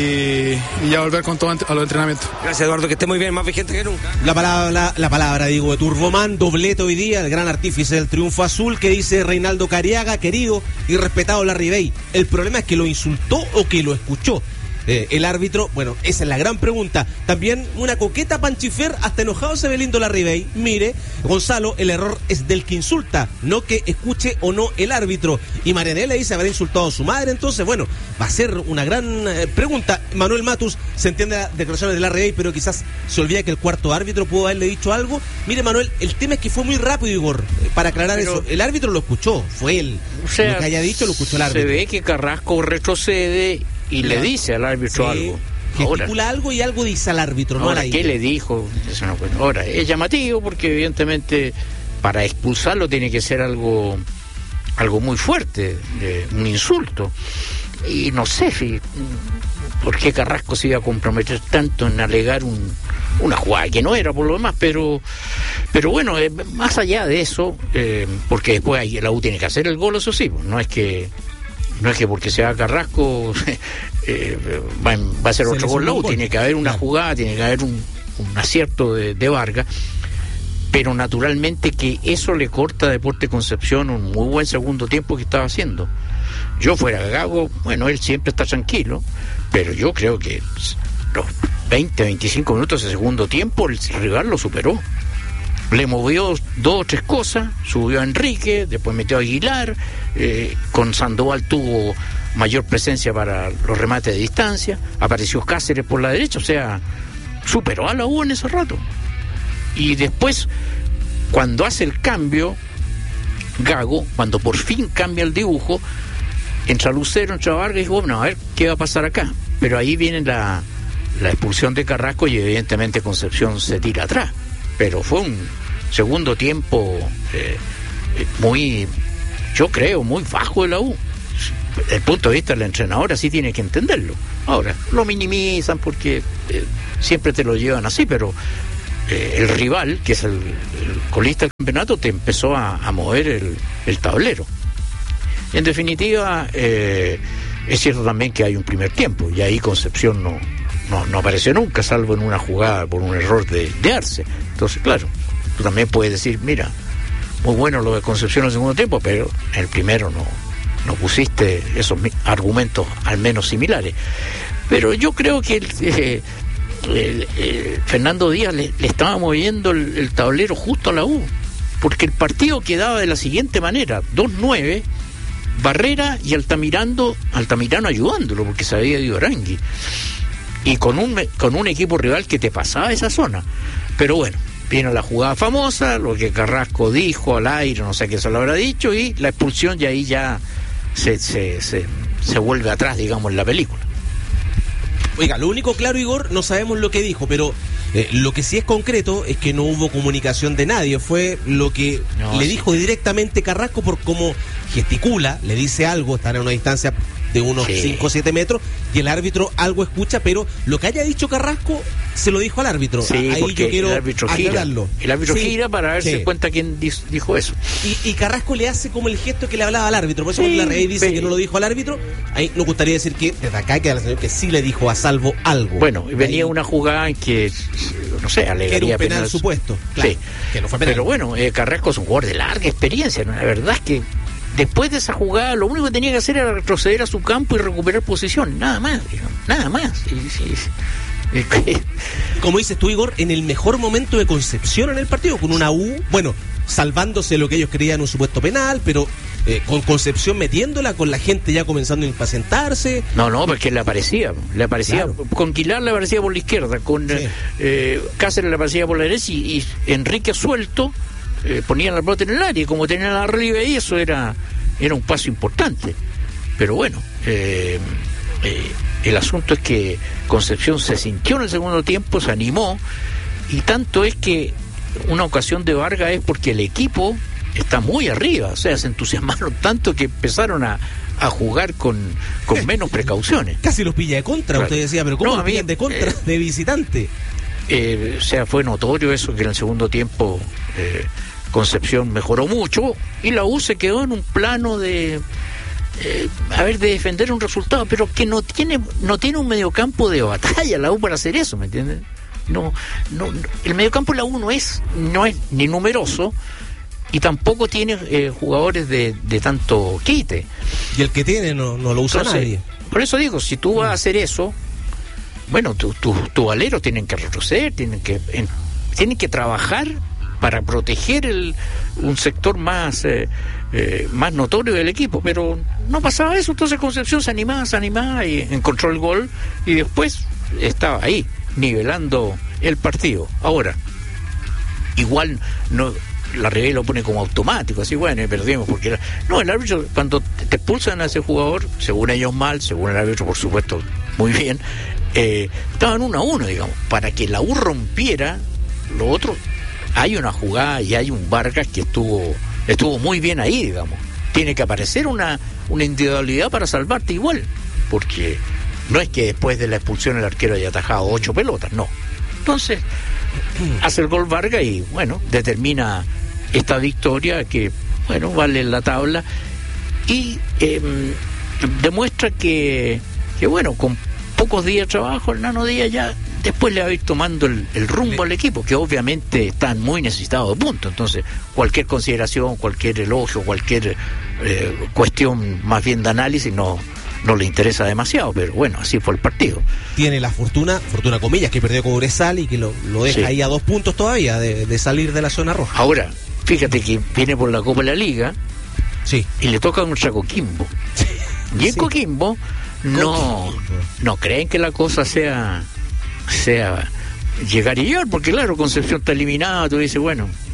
y ya volver con todo a los entrenamientos. Gracias, Eduardo, que esté muy bien, más vigente que nunca. La palabra, la palabra, digo, de Turboman, doblete hoy día, el gran artífice del triunfo azul, que dice Reinaldo Cariaga, querido y respetado Larribey. El problema es que lo insultó o que lo escuchó. Eh, el árbitro, bueno, esa es la gran pregunta. También una coqueta Panchifer, hasta enojado se ve lindo Larribey. Mire, Gonzalo, el error es del que insulta, no que escuche o no el árbitro. Y Marianela dice haber insultado a su madre, entonces, bueno, va a ser una gran eh, pregunta. Manuel Matus, se entiende las declaraciones de Larribey, pero quizás se olvida que el cuarto árbitro pudo haberle dicho algo. Mire, Manuel, el tema es que fue muy rápido, Igor, para aclarar pero, eso. El árbitro lo escuchó, fue él. O sea, lo que haya dicho lo escuchó el árbitro. Se ve que Carrasco retrocede y le dice al árbitro sí, algo. Gesticula algo y algo dice al árbitro, ¿no? Ahora, ¿qué le dijo? Eso no, bueno, ahora, es llamativo porque evidentemente para expulsarlo tiene que ser algo algo muy fuerte, eh, un insulto. Y no sé si por qué Carrasco se iba a comprometer tanto en alegar un, una jugada que no era por lo demás, pero pero bueno, eh, más allá de eso, eh, porque después ahí la U tiene que hacer el gol, eso sí, no es que No es que porque sea Carrasco eh, va, va a ser otro gol, no, tiene que haber una claro. jugada, tiene que haber un, un acierto de, de Vargas, pero naturalmente que eso le corta a Deportes Concepción un muy buen segundo tiempo que estaba haciendo. Yo fuera Gago, bueno, él siempre está tranquilo, pero yo creo que los veinte, veinticinco minutos de segundo tiempo el rival lo superó. Le movió dos o tres cosas, subió a Enrique, después metió a Aguilar, eh, con Sandoval tuvo mayor presencia para los remates de distancia, apareció Cáceres por la derecha, o sea, superó a la U en ese rato. Y después, cuando hace el cambio, Gago, cuando por fin cambia el dibujo, entra Lucero, entra Vargas y dijo, bueno, a ver qué va a pasar acá. Pero ahí viene la, la expulsión de Carrasco y evidentemente Concepción se tira atrás. Pero fue un segundo tiempo eh, muy, yo creo, muy bajo de la U. Desde el punto de vista del entrenador así tiene que entenderlo. Ahora, lo minimizan porque eh, siempre te lo llevan así, pero eh, el rival, que es el, el colista del campeonato, te empezó a, a mover el, el tablero. En definitiva, eh, es cierto también que hay un primer tiempo, y ahí Concepción no, no, no apareció nunca, salvo en una jugada por un error de, de Arce. Entonces, claro, tú también puedes decir, mira, muy bueno lo de Concepción en el segundo tiempo, pero en el primero no, no pusiste esos argumentos al menos similares. Pero yo creo que el, eh, el, el Fernando Díaz le, le estaba moviendo el, el tablero justo a la U, porque el partido quedaba de la siguiente manera: dos nueve, Barrera y Altamirano, Altamirano ayudándolo porque se había ido Arangui, y con un, con un equipo rival que te pasaba esa zona. Pero bueno, vino la jugada famosa, lo que Carrasco dijo al aire, no sé qué se lo habrá dicho, y la expulsión, y ahí ya se, se, se, se vuelve atrás, digamos, en la película. Oiga, lo único claro, Igor, no sabemos lo que dijo, pero eh, lo que sí es concreto es que no hubo comunicación de nadie. Fue lo que no, le sí. dijo directamente Carrasco por cómo gesticula, le dice algo, están a una distancia de unos cinco o siete metros, y el árbitro algo escucha, pero lo que haya dicho Carrasco se lo dijo al árbitro. Sí, ahí yo quiero el árbitro aclararlo. Gira. El árbitro sí, gira para darse sí. cuenta quién dijo eso. Y, y Carrasco le hace como el gesto que le hablaba al árbitro. Por eso sí, cuando la Rey dice sí. que no lo dijo al árbitro, ahí nos gustaría decir que desde acá queda la señal que sí le dijo a Salvo algo. Bueno, y venía ahí una jugada en que, no sé, alegaría que era un penal, penal supuesto. Claro, sí. Que no fue penal. Pero bueno, eh, Carrasco es un jugador de larga experiencia, ¿no? La verdad es que después de esa jugada, lo único que tenía que hacer era retroceder a su campo y recuperar posición, nada más, digamos, nada más. Sí, sí, sí. Como dices tú, Igor, en el mejor momento de Concepción en el partido, con una U, bueno, salvándose lo que ellos creían un supuesto penal, pero eh, con Concepción metiéndola, con la gente ya comenzando a impacientarse. No, no, porque le aparecía, le aparecía, claro. Con Quilar le aparecía por la izquierda, con sí. eh, Cáceres le aparecía por la derecha, y, y Enrique suelto Eh, ponían la pelota en el área, y como tenían la arriba ahí, eso era era un paso importante. Pero bueno, eh, eh, el asunto es que Concepción se sintió en el segundo tiempo, se animó, y tanto es que una ocasión de Vargas es porque el equipo está muy arriba, o sea, se entusiasmaron tanto que empezaron a, a jugar con, con menos precauciones. Casi los pilla de contra, claro. Usted decía, pero ¿cómo no, los pillan de contra, eh, de visitante? Eh, o sea, fue notorio eso, que en el segundo tiempo eh, Concepción mejoró mucho y la U se quedó en un plano de eh, a ver, de defender un resultado, pero que no tiene no tiene un mediocampo de batalla la U para hacer eso, ¿me entiendes? No, no, no el mediocampo de la U no es no es ni numeroso y tampoco tiene eh, jugadores de, de tanto quite. Y el que tiene no, no lo usa Entonces, nadie. Por eso digo, si tú vas a hacer eso, bueno, tus tu, tu aleros tienen que retroceder, tienen que en, tienen que trabajar para proteger el, un sector más eh, eh, más notorio del equipo, pero no pasaba eso. Entonces Concepción se animaba, se animaba y encontró el gol y después estaba ahí nivelando el partido. Ahora, igual no, la Ribey lo pone como automático, así bueno, perdimos porque era... no, el árbitro cuando te expulsan a ese jugador, según ellos mal, según el árbitro por supuesto muy bien, eh, estaban uno a uno, digamos, para que la U rompiera lo otro. Hay una jugada y hay un Vargas que estuvo estuvo muy bien ahí, digamos. Tiene que aparecer una, una individualidad para salvarte igual, porque no es que después de la expulsión el arquero haya atajado ocho pelotas, no. Entonces, hace el gol Vargas y, bueno, determina esta victoria que, bueno, vale la tabla y eh, demuestra que, que, bueno, con pocos días de trabajo, el Nano Díaz ya después le va a ir tomando el, el rumbo al equipo, que obviamente están muy necesitados de puntos. Entonces, cualquier consideración, cualquier elogio, cualquier eh, cuestión más bien de análisis no, no le interesa demasiado, pero bueno, así fue el partido. Tiene la fortuna, fortuna comillas, que perdió con Cobresal y que lo, lo deja sí. ahí a dos puntos todavía de, de salir de la zona roja. Ahora, fíjate que viene por la Copa de la Liga sí. y le toca contra Coquimbo. Y en sí. Coquimbo no, no creen que la cosa sea sea llegar y llegar, porque claro, Concepción está eliminada, tú dices, bueno,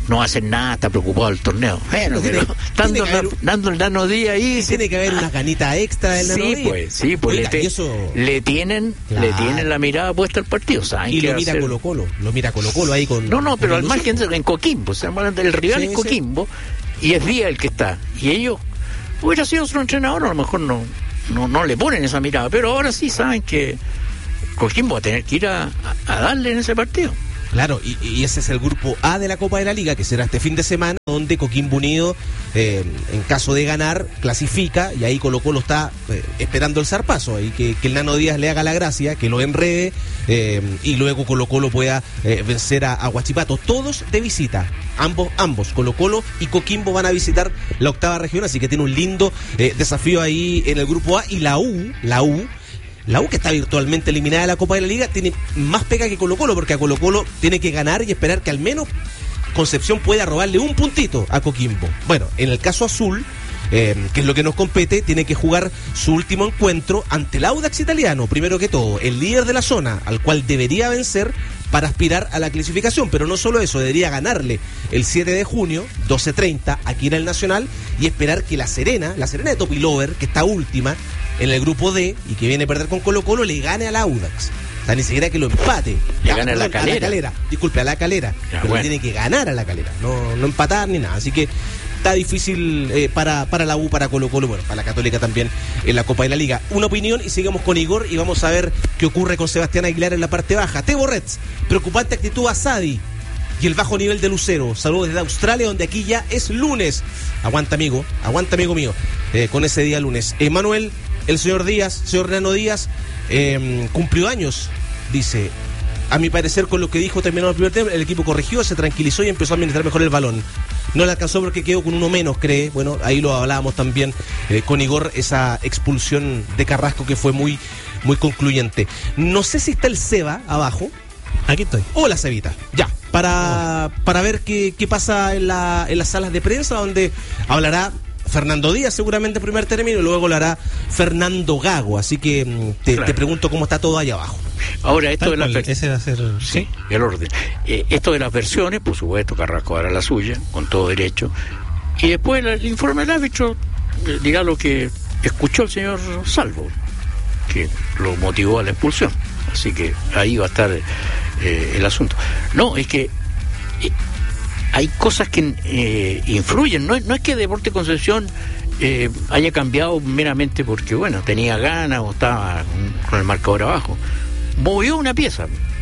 no va a hacer nada, está preocupado del torneo. Bueno, pero dando, haber, dando el Nano Díaz ahí. Tiene se... que haber una canita extra del Nano sí, Díaz. Pues, sí, pues Oiga, le, te, eso... le tienen claro. le tienen la mirada puesta al partido. ¿Saben y qué lo mira hacer? Colo Colo, lo mira Colo Colo ahí con... No, no, pero al margen en Coquimbo, el rival sí, es Coquimbo sí. y es Díaz el que está. Y ellos, hubiera sido otro entrenador, a lo mejor no, no, no le ponen esa mirada, pero ahora sí saben que Coquimbo va a tener que ir a, a darle en ese partido. Claro, y, y ese es el grupo A de la Copa de la Liga, que será este fin de semana, donde Coquimbo Unido, eh, en caso de ganar, clasifica, y ahí Colo Colo está eh, esperando el zarpazo, y que, que el Nano Díaz le haga la gracia, que lo enrede, eh, y luego Colo Colo pueda eh, vencer a, a Huachipato. Todos de visita, ambos, ambos, Colo Colo y Coquimbo van a visitar la octava región, así que tiene un lindo eh, desafío ahí en el grupo A, y la U, la U, La U, que está virtualmente eliminada de la Copa de la Liga, tiene más pega que Colo Colo, porque a Colo Colo tiene que ganar y esperar que al menos Concepción pueda robarle un puntito a Coquimbo. Bueno, en el caso azul, eh, que es lo que nos compete, tiene que jugar su último encuentro ante el Audax Italiano, primero que todo, el líder de la zona, al cual debería vencer para aspirar a la clasificación, pero no solo eso, debería ganarle el siete de junio, doce treinta, aquí en el Nacional, y esperar que la Serena, la Serena de Topilover, que está última en el grupo D y que viene a perder con Colo Colo, le gane al Audax. O sea, ni siquiera que lo empate. Le gane a la Calera. A la Calera. Disculpe, a la Calera. Ya, pero bueno. tiene que ganar a la Calera, no, no empatar ni nada. Así que está difícil eh, para, para la U, para Colo Colo, bueno, para la Católica también en la Copa de la Liga. Una opinión y sigamos con Igor y vamos a ver qué ocurre con Sebastián Aguilar en la parte baja. Tebo Reds, preocupante actitud a Sadi y el bajo nivel de Lucero. Saludos desde Australia, donde aquí ya es lunes. Aguanta, amigo, aguanta, amigo mío, eh, con ese día lunes. Emanuel, el señor Díaz, señor Nano Díaz, eh, cumplió años, dice. A mi parecer, con lo que dijo terminado el primer tiempo, el equipo corrigió, se tranquilizó y empezó a administrar mejor el balón. No le alcanzó porque quedó con uno menos, cree. Bueno, ahí lo hablábamos también eh, con Igor, esa expulsión de Carrasco que fue muy, muy concluyente. No sé si está el Seba abajo. Aquí estoy. Hola, Cevita. Ya, para, para ver qué, qué pasa en, la, en las salas de prensa, donde hablará Fernando Díaz seguramente primer término y luego lo hará Fernando Gago. Así que te, claro. te pregunto cómo está todo allá abajo. Ahora, esto Tal de las ese va a ser sí, el orden. Eh, esto de las versiones, por supuesto, Carrasco hará la suya, con todo derecho. Y después el, el informe del árbitro eh, dirá lo que escuchó el señor Salvo, que lo motivó a la expulsión. Así que ahí va a estar eh, el asunto. No, es que eh, hay cosas que eh, influyen. No, no es que Deportes Concepción eh, haya cambiado meramente porque, bueno, tenía ganas o estaba con el marcador abajo. Movió una pieza.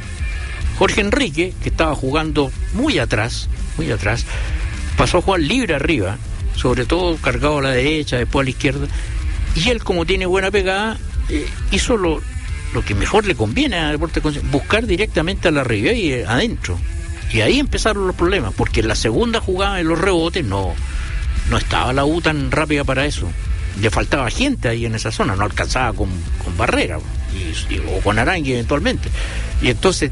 Jorge Enrique, que estaba jugando muy atrás, muy atrás, pasó a jugar libre arriba, sobre todo cargado a la derecha, después a la izquierda. Y él, como tiene buena pegada, eh, hizo lo, lo que mejor le conviene a Deportes Concepción, buscar directamente a la arriba y eh, adentro. Y ahí empezaron los problemas, porque en la segunda jugada de los rebotes no, no estaba la U tan rápida para eso. Le faltaba gente ahí en esa zona, no alcanzaba con, con Barrera y, y, o con Arangui eventualmente. Y entonces,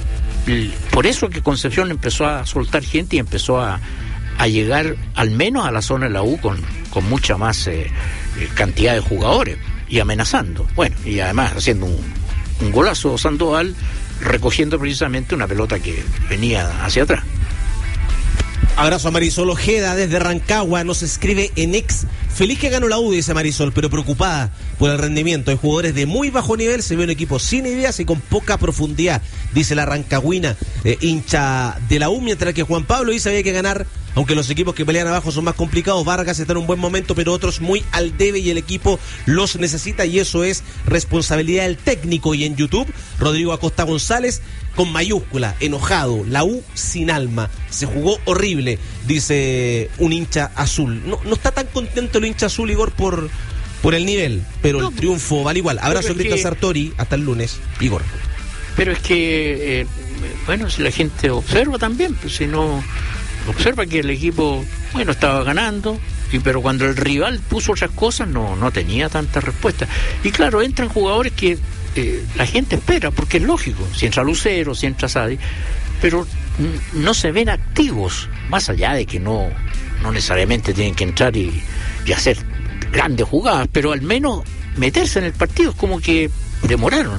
por eso que Concepción empezó a soltar gente y empezó a, a llegar al menos a la zona de la U con, con mucha más eh, cantidad de jugadores y amenazando. Bueno, y además haciendo un, un golazo Sandoval, recogiendo precisamente una pelota que venía hacia atrás. Abrazo a Marisol Ojeda desde Rancagua, nos escribe en ex. Feliz que ganó la U, dice Marisol, pero preocupada por el rendimiento. Hay jugadores de muy bajo nivel, se ve un equipo sin ideas y con poca profundidad, dice la rancagüina, eh, hincha de la U, mientras que Juan Pablo dice había que ganar, aunque los equipos que pelean abajo son más complicados. Vargas está en un buen momento, pero otros muy al debe y el equipo los necesita y eso es responsabilidad del técnico. Y en YouTube, Rodrigo Acosta González, con mayúscula, enojado, la U sin alma, se jugó horrible, dice un hincha azul. No, no está tan contento el hincha azul, Igor, por, por el nivel, pero no, el triunfo vale igual. Abrazo, Cristian que... Sartori, hasta el lunes, Igor. Pero es que, eh, bueno, si la gente observa también, pues si no observa que el equipo, bueno, estaba ganando, y pero cuando el rival puso otras cosas, no, no tenía tanta respuesta. Y claro, entran jugadores que Eh, la gente espera, porque es lógico, si entra Lucero, si entra Sadi, pero n- no se ven activos, más allá de que no, no necesariamente tienen que entrar y, y hacer grandes jugadas, pero al menos meterse en el partido. Es como que demoraron,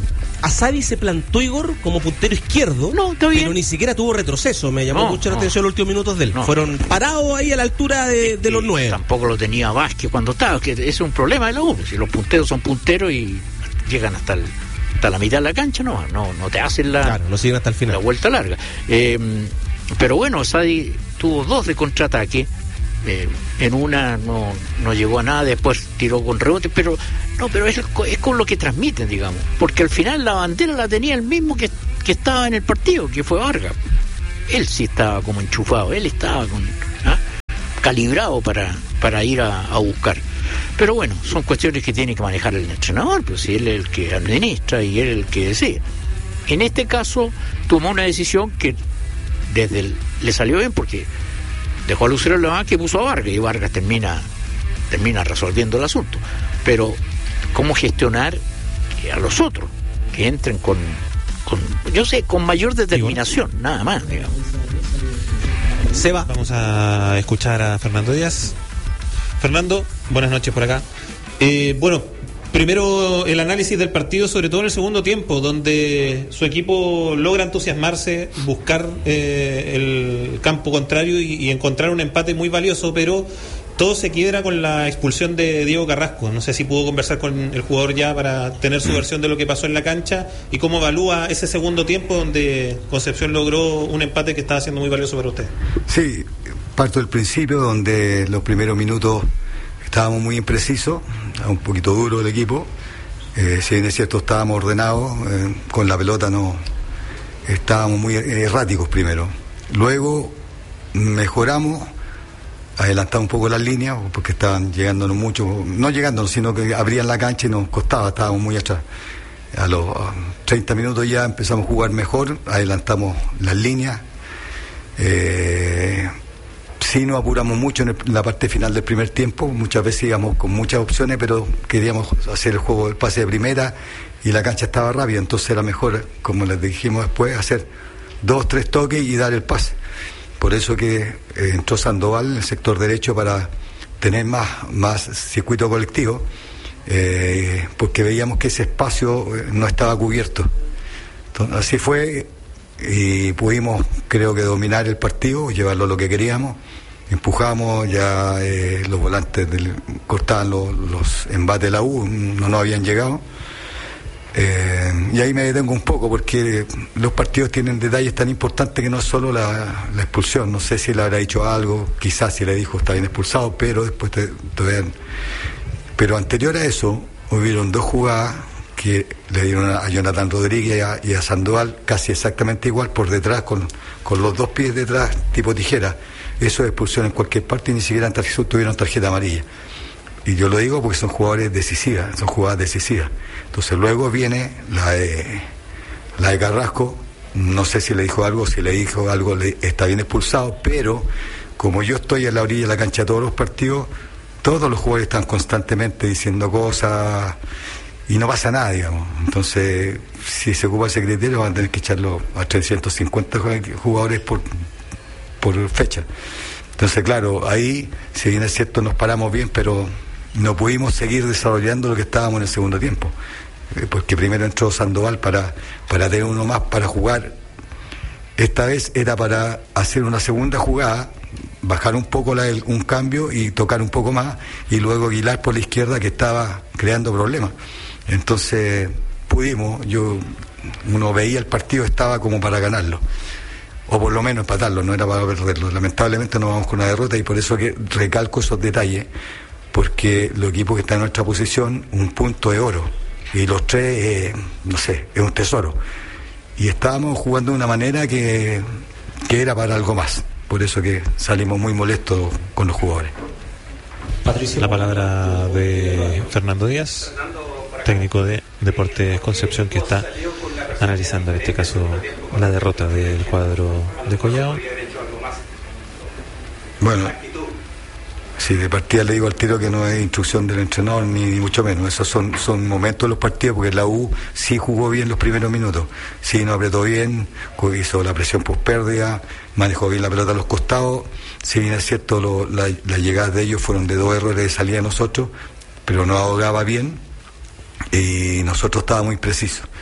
Asadi se plantó, Igor, como puntero izquierdo, no, está bien, pero ni siquiera tuvo retroceso. Me llamó no, mucho la no. atención los últimos minutos de él. No. Fueron parados ahí a la altura de, de los nueve. Tampoco lo tenía Vázquez cuando estaba, que es un problema de la U. Si los punteros son punteros y llegan hasta, el, hasta la mitad de la cancha, no, no, no te hacen la, claro, no siguen hasta el final. La vuelta larga. Eh, pero bueno, Asadi tuvo dos de contraataque. Eh, en una no, no llegó a nada, después tiró con rebote, pero no, pero es, es con lo que transmiten, digamos, porque al final la bandera la tenía el mismo que, que estaba en el partido, que fue Vargas. Él sí estaba como enchufado, él estaba con, ¿ah? calibrado para, para ir a, a buscar. Pero bueno, son cuestiones que tiene que manejar el entrenador, pues si él es el que administra y él es el que decide. En este caso tomó una decisión que desde el, le salió bien, porque dejó a Lucero en la banca y puso a Vargas, y Vargas termina termina resolviendo el asunto. Pero cómo gestionar a los otros que entren con, con yo sé, con mayor determinación, nada más, digamos. Seba. Vamos a escuchar a Fernando Díaz. Fernando, buenas noches por acá. Eh, bueno, primero el análisis del partido, sobre todo en el segundo tiempo, donde su equipo logra entusiasmarse, buscar eh, el campo contrario y, y encontrar un empate muy valioso, pero todo se quiebra con la expulsión de Diego Carrasco. No sé si pudo conversar con el jugador ya para tener su versión de lo que pasó en la cancha y cómo evalúa ese segundo tiempo donde Concepción logró un empate que estaba siendo muy valioso para usted. Sí, parto del principio, donde los primeros minutos estábamos muy imprecisos, un poquito duro el equipo. Eh, si bien es cierto, estábamos ordenados, eh, con la pelota no estábamos muy erráticos primero. Luego mejoramos, adelantamos un poco las líneas, porque estaban llegándonos mucho, no llegándonos, sino que abrían la cancha y nos costaba, estábamos muy atrás. A los treinta minutos ya empezamos a jugar mejor, adelantamos las líneas. Eh, Sí, nos apuramos mucho en, el, en la parte final del primer tiempo, muchas veces íbamos con muchas opciones, pero queríamos hacer el juego del pase de primera y la cancha estaba rápida, entonces era mejor, como les dijimos después, hacer dos, tres toques y dar el pase. Por eso que eh, entró Sandoval en el sector derecho para tener más, más circuito colectivo, eh, porque veíamos que ese espacio eh, no estaba cubierto. Entonces, así fue y pudimos, creo que, dominar el partido, llevarlo a lo que queríamos. Empujamos, ya eh, los volantes del, cortaban los, los embates de la U, no nos habían llegado. Eh, y ahí me detengo un poco, porque los partidos tienen detalles tan importantes que no es solo la, la expulsión. No sé si le habrá dicho algo, quizás si le dijo está bien expulsado, pero después te, te vean. Pero anterior a eso, hubieron dos jugadas que le dieron a Jonathan Rodríguez y a, y a Sandoval casi exactamente igual, por detrás, con, con los dos pies detrás, tipo tijera. Eso es expulsión en cualquier parte, y ni siquiera en tarjeta, tuvieron tarjeta amarilla. Y yo lo digo porque son jugadores decisivas, son jugadas decisivas. Entonces luego viene la de, la de Carrasco, no sé si le dijo algo, si le dijo algo, le, está bien expulsado, pero como yo estoy en la orilla de la cancha todos los partidos, todos los jugadores están constantemente diciendo cosas y no pasa nada, digamos. Entonces, si se ocupa ese criterio, van a tener que echarlo a trescientos cincuenta jugadores por, por fecha. Entonces, claro, ahí, si bien es cierto, nos paramos bien, pero no pudimos seguir desarrollando lo que estábamos en el segundo tiempo, eh, porque primero entró Sandoval para, para tener uno más para jugar. Esta vez era para hacer una segunda jugada, bajar un poco la, el, un cambio y tocar un poco más, y luego Aguilar por la izquierda, que estaba creando problemas. Entonces pudimos, yo uno veía el partido, estaba como para ganarlo, o por lo menos empatarlo, no era para perderlo. Lamentablemente nos vamos con una derrota, y por eso que recalco esos detalles, porque los equipos que están en nuestra posición, un punto de oro, y los tres, eh, no sé, es un tesoro, y estábamos jugando de una manera que, que era para algo más. Por eso que salimos muy molestos con los jugadores. Patricio. La palabra de Fernando Díaz, técnico de Deportes Concepción, que está analizando en este caso la derrota del cuadro de Collao. Bueno, sí, de partida le digo al tiro que no es instrucción del entrenador, ni, ni mucho menos. Esos son, son momentos de los partidos, porque la U sí jugó bien los primeros minutos, sí nos apretó bien, hizo la presión post pérdida, manejó bien la pelota a los costados. Si bien es cierto, lo, la, las llegadas de ellos fueron de dos errores de salida de nosotros, pero nos ahogaba bien y nosotros estábamos muy precisos.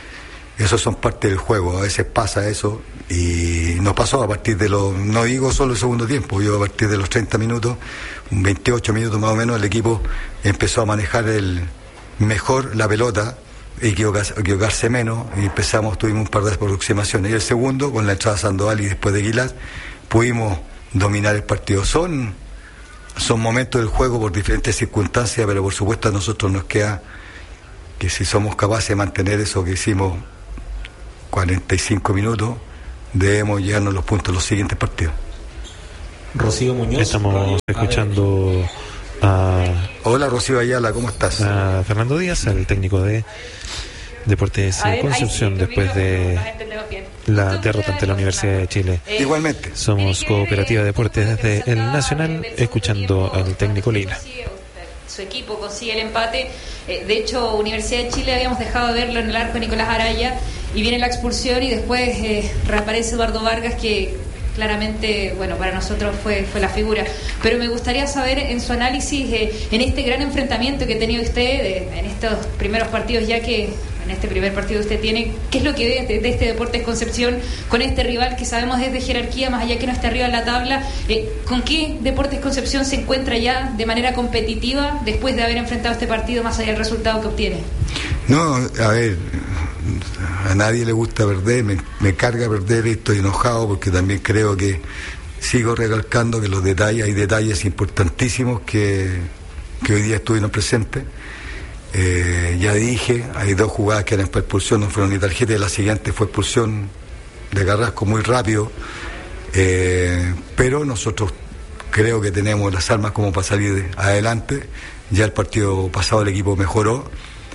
Eso son parte del juego, a veces pasa eso y nos pasó a partir de los, no digo solo el segundo tiempo, yo a partir de los treinta minutos, veintiocho minutos más o menos, el equipo empezó a manejar el mejor la pelota, equivocarse, equivocarse menos, y empezamos, tuvimos un par de aproximaciones, y el segundo, con la entrada de Sandoval y después de Aguilar, pudimos dominar el partido. Son, son momentos del juego por diferentes circunstancias, pero por supuesto a nosotros nos queda que si somos capaces de mantener eso que hicimos cuarenta y cinco minutos, debemos llegarnos los puntos en los siguientes partidos. Rocío Muñoz. Estamos escuchando a... Hola Rocío Ayala, ¿cómo estás? A Fernando Díaz, el técnico de Deportes ver, Concepción, sí, después de la derrota ante la Universidad de Chile. Eh, Igualmente. Somos Cooperativa Deportes desde el Nacional, escuchando al técnico Lila. Su equipo consigue el empate. Eh, de hecho, Universidad de Chile habíamos dejado de verlo en el arco de Nicolás Araya, y viene la expulsión y después eh, reaparece Eduardo Vargas, que claramente, bueno, para nosotros fue, fue la figura. Pero me gustaría saber en su análisis, eh, en este gran enfrentamiento que ha tenido usted, de, en estos primeros partidos ya que... en este primer partido usted tiene, ¿qué es lo que ve de, de este Deportes Concepción con este rival que sabemos es de jerarquía, más allá que no esté arriba en la tabla? Eh, ¿Con qué Deportes Concepción se encuentra ya de manera competitiva después de haber enfrentado este partido, más allá del resultado que obtiene? No, a ver, a nadie le gusta perder, me, me carga perder y estoy enojado porque también creo que sigo recalcando que los detalles, hay detalles importantísimos que, que hoy día estuvieron presentes. Eh, ya dije, hay dos jugadas que eran para expulsión, no fueron ni tarjeta, y la siguiente fue expulsión de Carrasco muy rápido, eh, pero nosotros creo que tenemos las armas como para salir adelante. Ya el partido pasado el equipo mejoró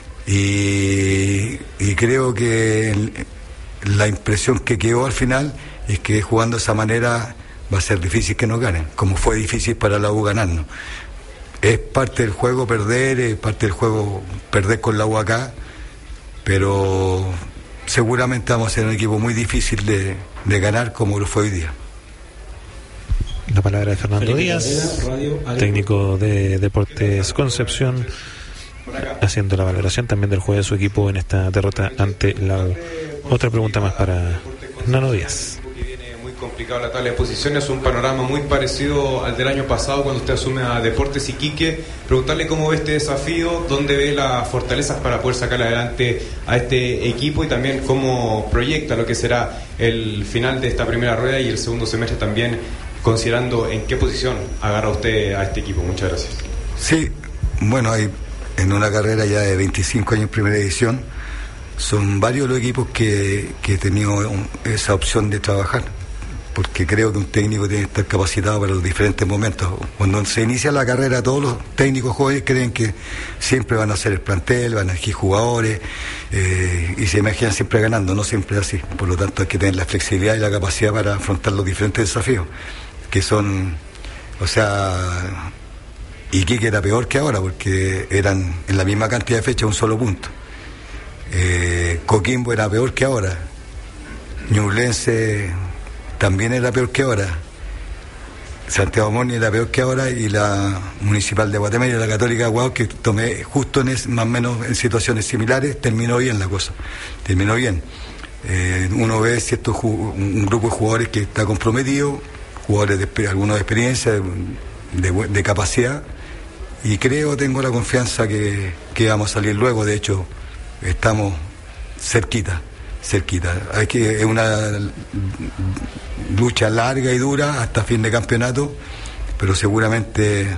y, y creo que el, la impresión que quedó al final es que jugando de esa manera va a ser difícil que nos ganen, como fue difícil para la U ganarnos. Es parte del juego perder, es parte del juego perder con la U acá, pero seguramente vamos a ser un equipo muy difícil de, de ganar como lo fue hoy día. La palabra de Fernando Díaz, técnico de Deportes Concepción, haciendo la valoración también del juego de su equipo en esta derrota ante la U. Otra pregunta más para Fernando Díaz. Complicado la tabla de posiciones, un panorama muy parecido al del año pasado cuando usted asume a Deportes Iquique. Preguntarle cómo ve este desafío, dónde ve las fortalezas para poder sacar adelante a este equipo y también cómo proyecta lo que será el final de esta primera rueda y el segundo semestre también, considerando en qué posición agarra usted a este equipo. Muchas gracias. Sí, bueno, hay en una carrera ya de veinticinco años en primera división, son varios los equipos que, que he tenido esa opción de trabajar, porque creo que un técnico tiene que estar capacitado para los diferentes momentos. Cuando se inicia la carrera, todos los técnicos jóvenes creen que siempre van a hacer el plantel, van a elegir jugadores, eh, y se imaginan siempre ganando, no siempre es así. Por lo tanto hay que tener la flexibilidad y la capacidad para afrontar los diferentes desafíos, que son, o sea, Iquique era peor que ahora, porque eran en la misma cantidad de fechas un solo punto. Eh, Coquimbo era peor que ahora. Ñublense también era peor que ahora. Santiago Moni era peor que ahora, y la Municipal de Guatemala y la Católica de Guau, que tomé justo en es, más o menos en situaciones similares, terminó bien la cosa, terminó bien. Eh, uno ve cierto un grupo de jugadores que está comprometido, jugadores de algunos de experiencia, de, de, de capacidad, y creo, tengo la confianza que, que vamos a salir luego. De hecho, estamos cerquita. cerquita. Hay que, es una lucha larga y dura hasta fin de campeonato, pero seguramente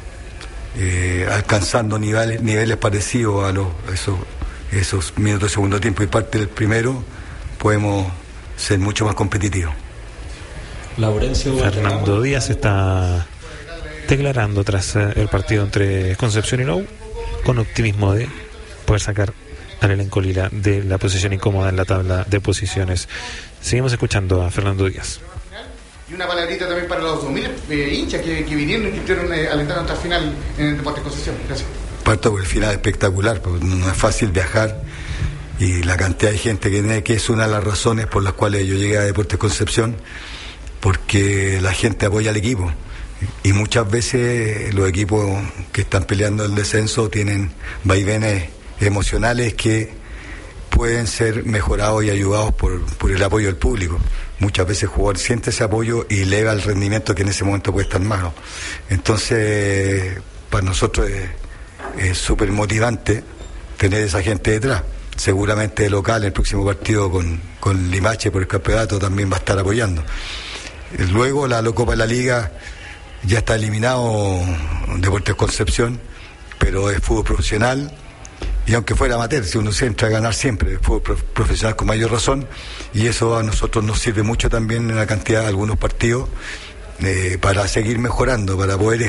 eh, alcanzando niveles, niveles parecidos a los esos, esos minutos de segundo tiempo y parte del primero, podemos ser mucho más competitivos. Laurencio Fernando Díaz está declarando tras el partido entre Concepción y la U, con optimismo de poder sacar al elenco lila de la posición incómoda en la tabla de posiciones. Seguimos escuchando a Fernando Díaz. Y una palabrita también para los dos mil eh, hinchas que, que vinieron y que estuvieron eh, alentando hasta el final en el Deportes Concepción. Gracias. Parto por el final espectacular, porque no es fácil viajar, y la cantidad de gente que tiene, que es una de las razones por las cuales yo llegué a Deportes Concepción, porque la gente apoya al equipo. Y muchas veces los equipos que están peleando el descenso tienen vaivenes emocionales que pueden ser mejorados y ayudados por, por el apoyo del público. Muchas veces el jugador siente ese apoyo y eleva el rendimiento que en ese momento puede estar malo. Entonces, para nosotros es súper motivante tener esa gente detrás. Seguramente de local, el próximo partido con, con Limache por el campeonato también va a estar apoyando. Luego la Copa de la Liga ya está eliminado Deportes Concepción, pero es fútbol profesional. Y aunque fuera amateur, si uno se entra a ganar siempre, fue profesional con mayor razón, y eso a nosotros nos sirve mucho también en la cantidad de algunos partidos eh, para seguir mejorando, para poder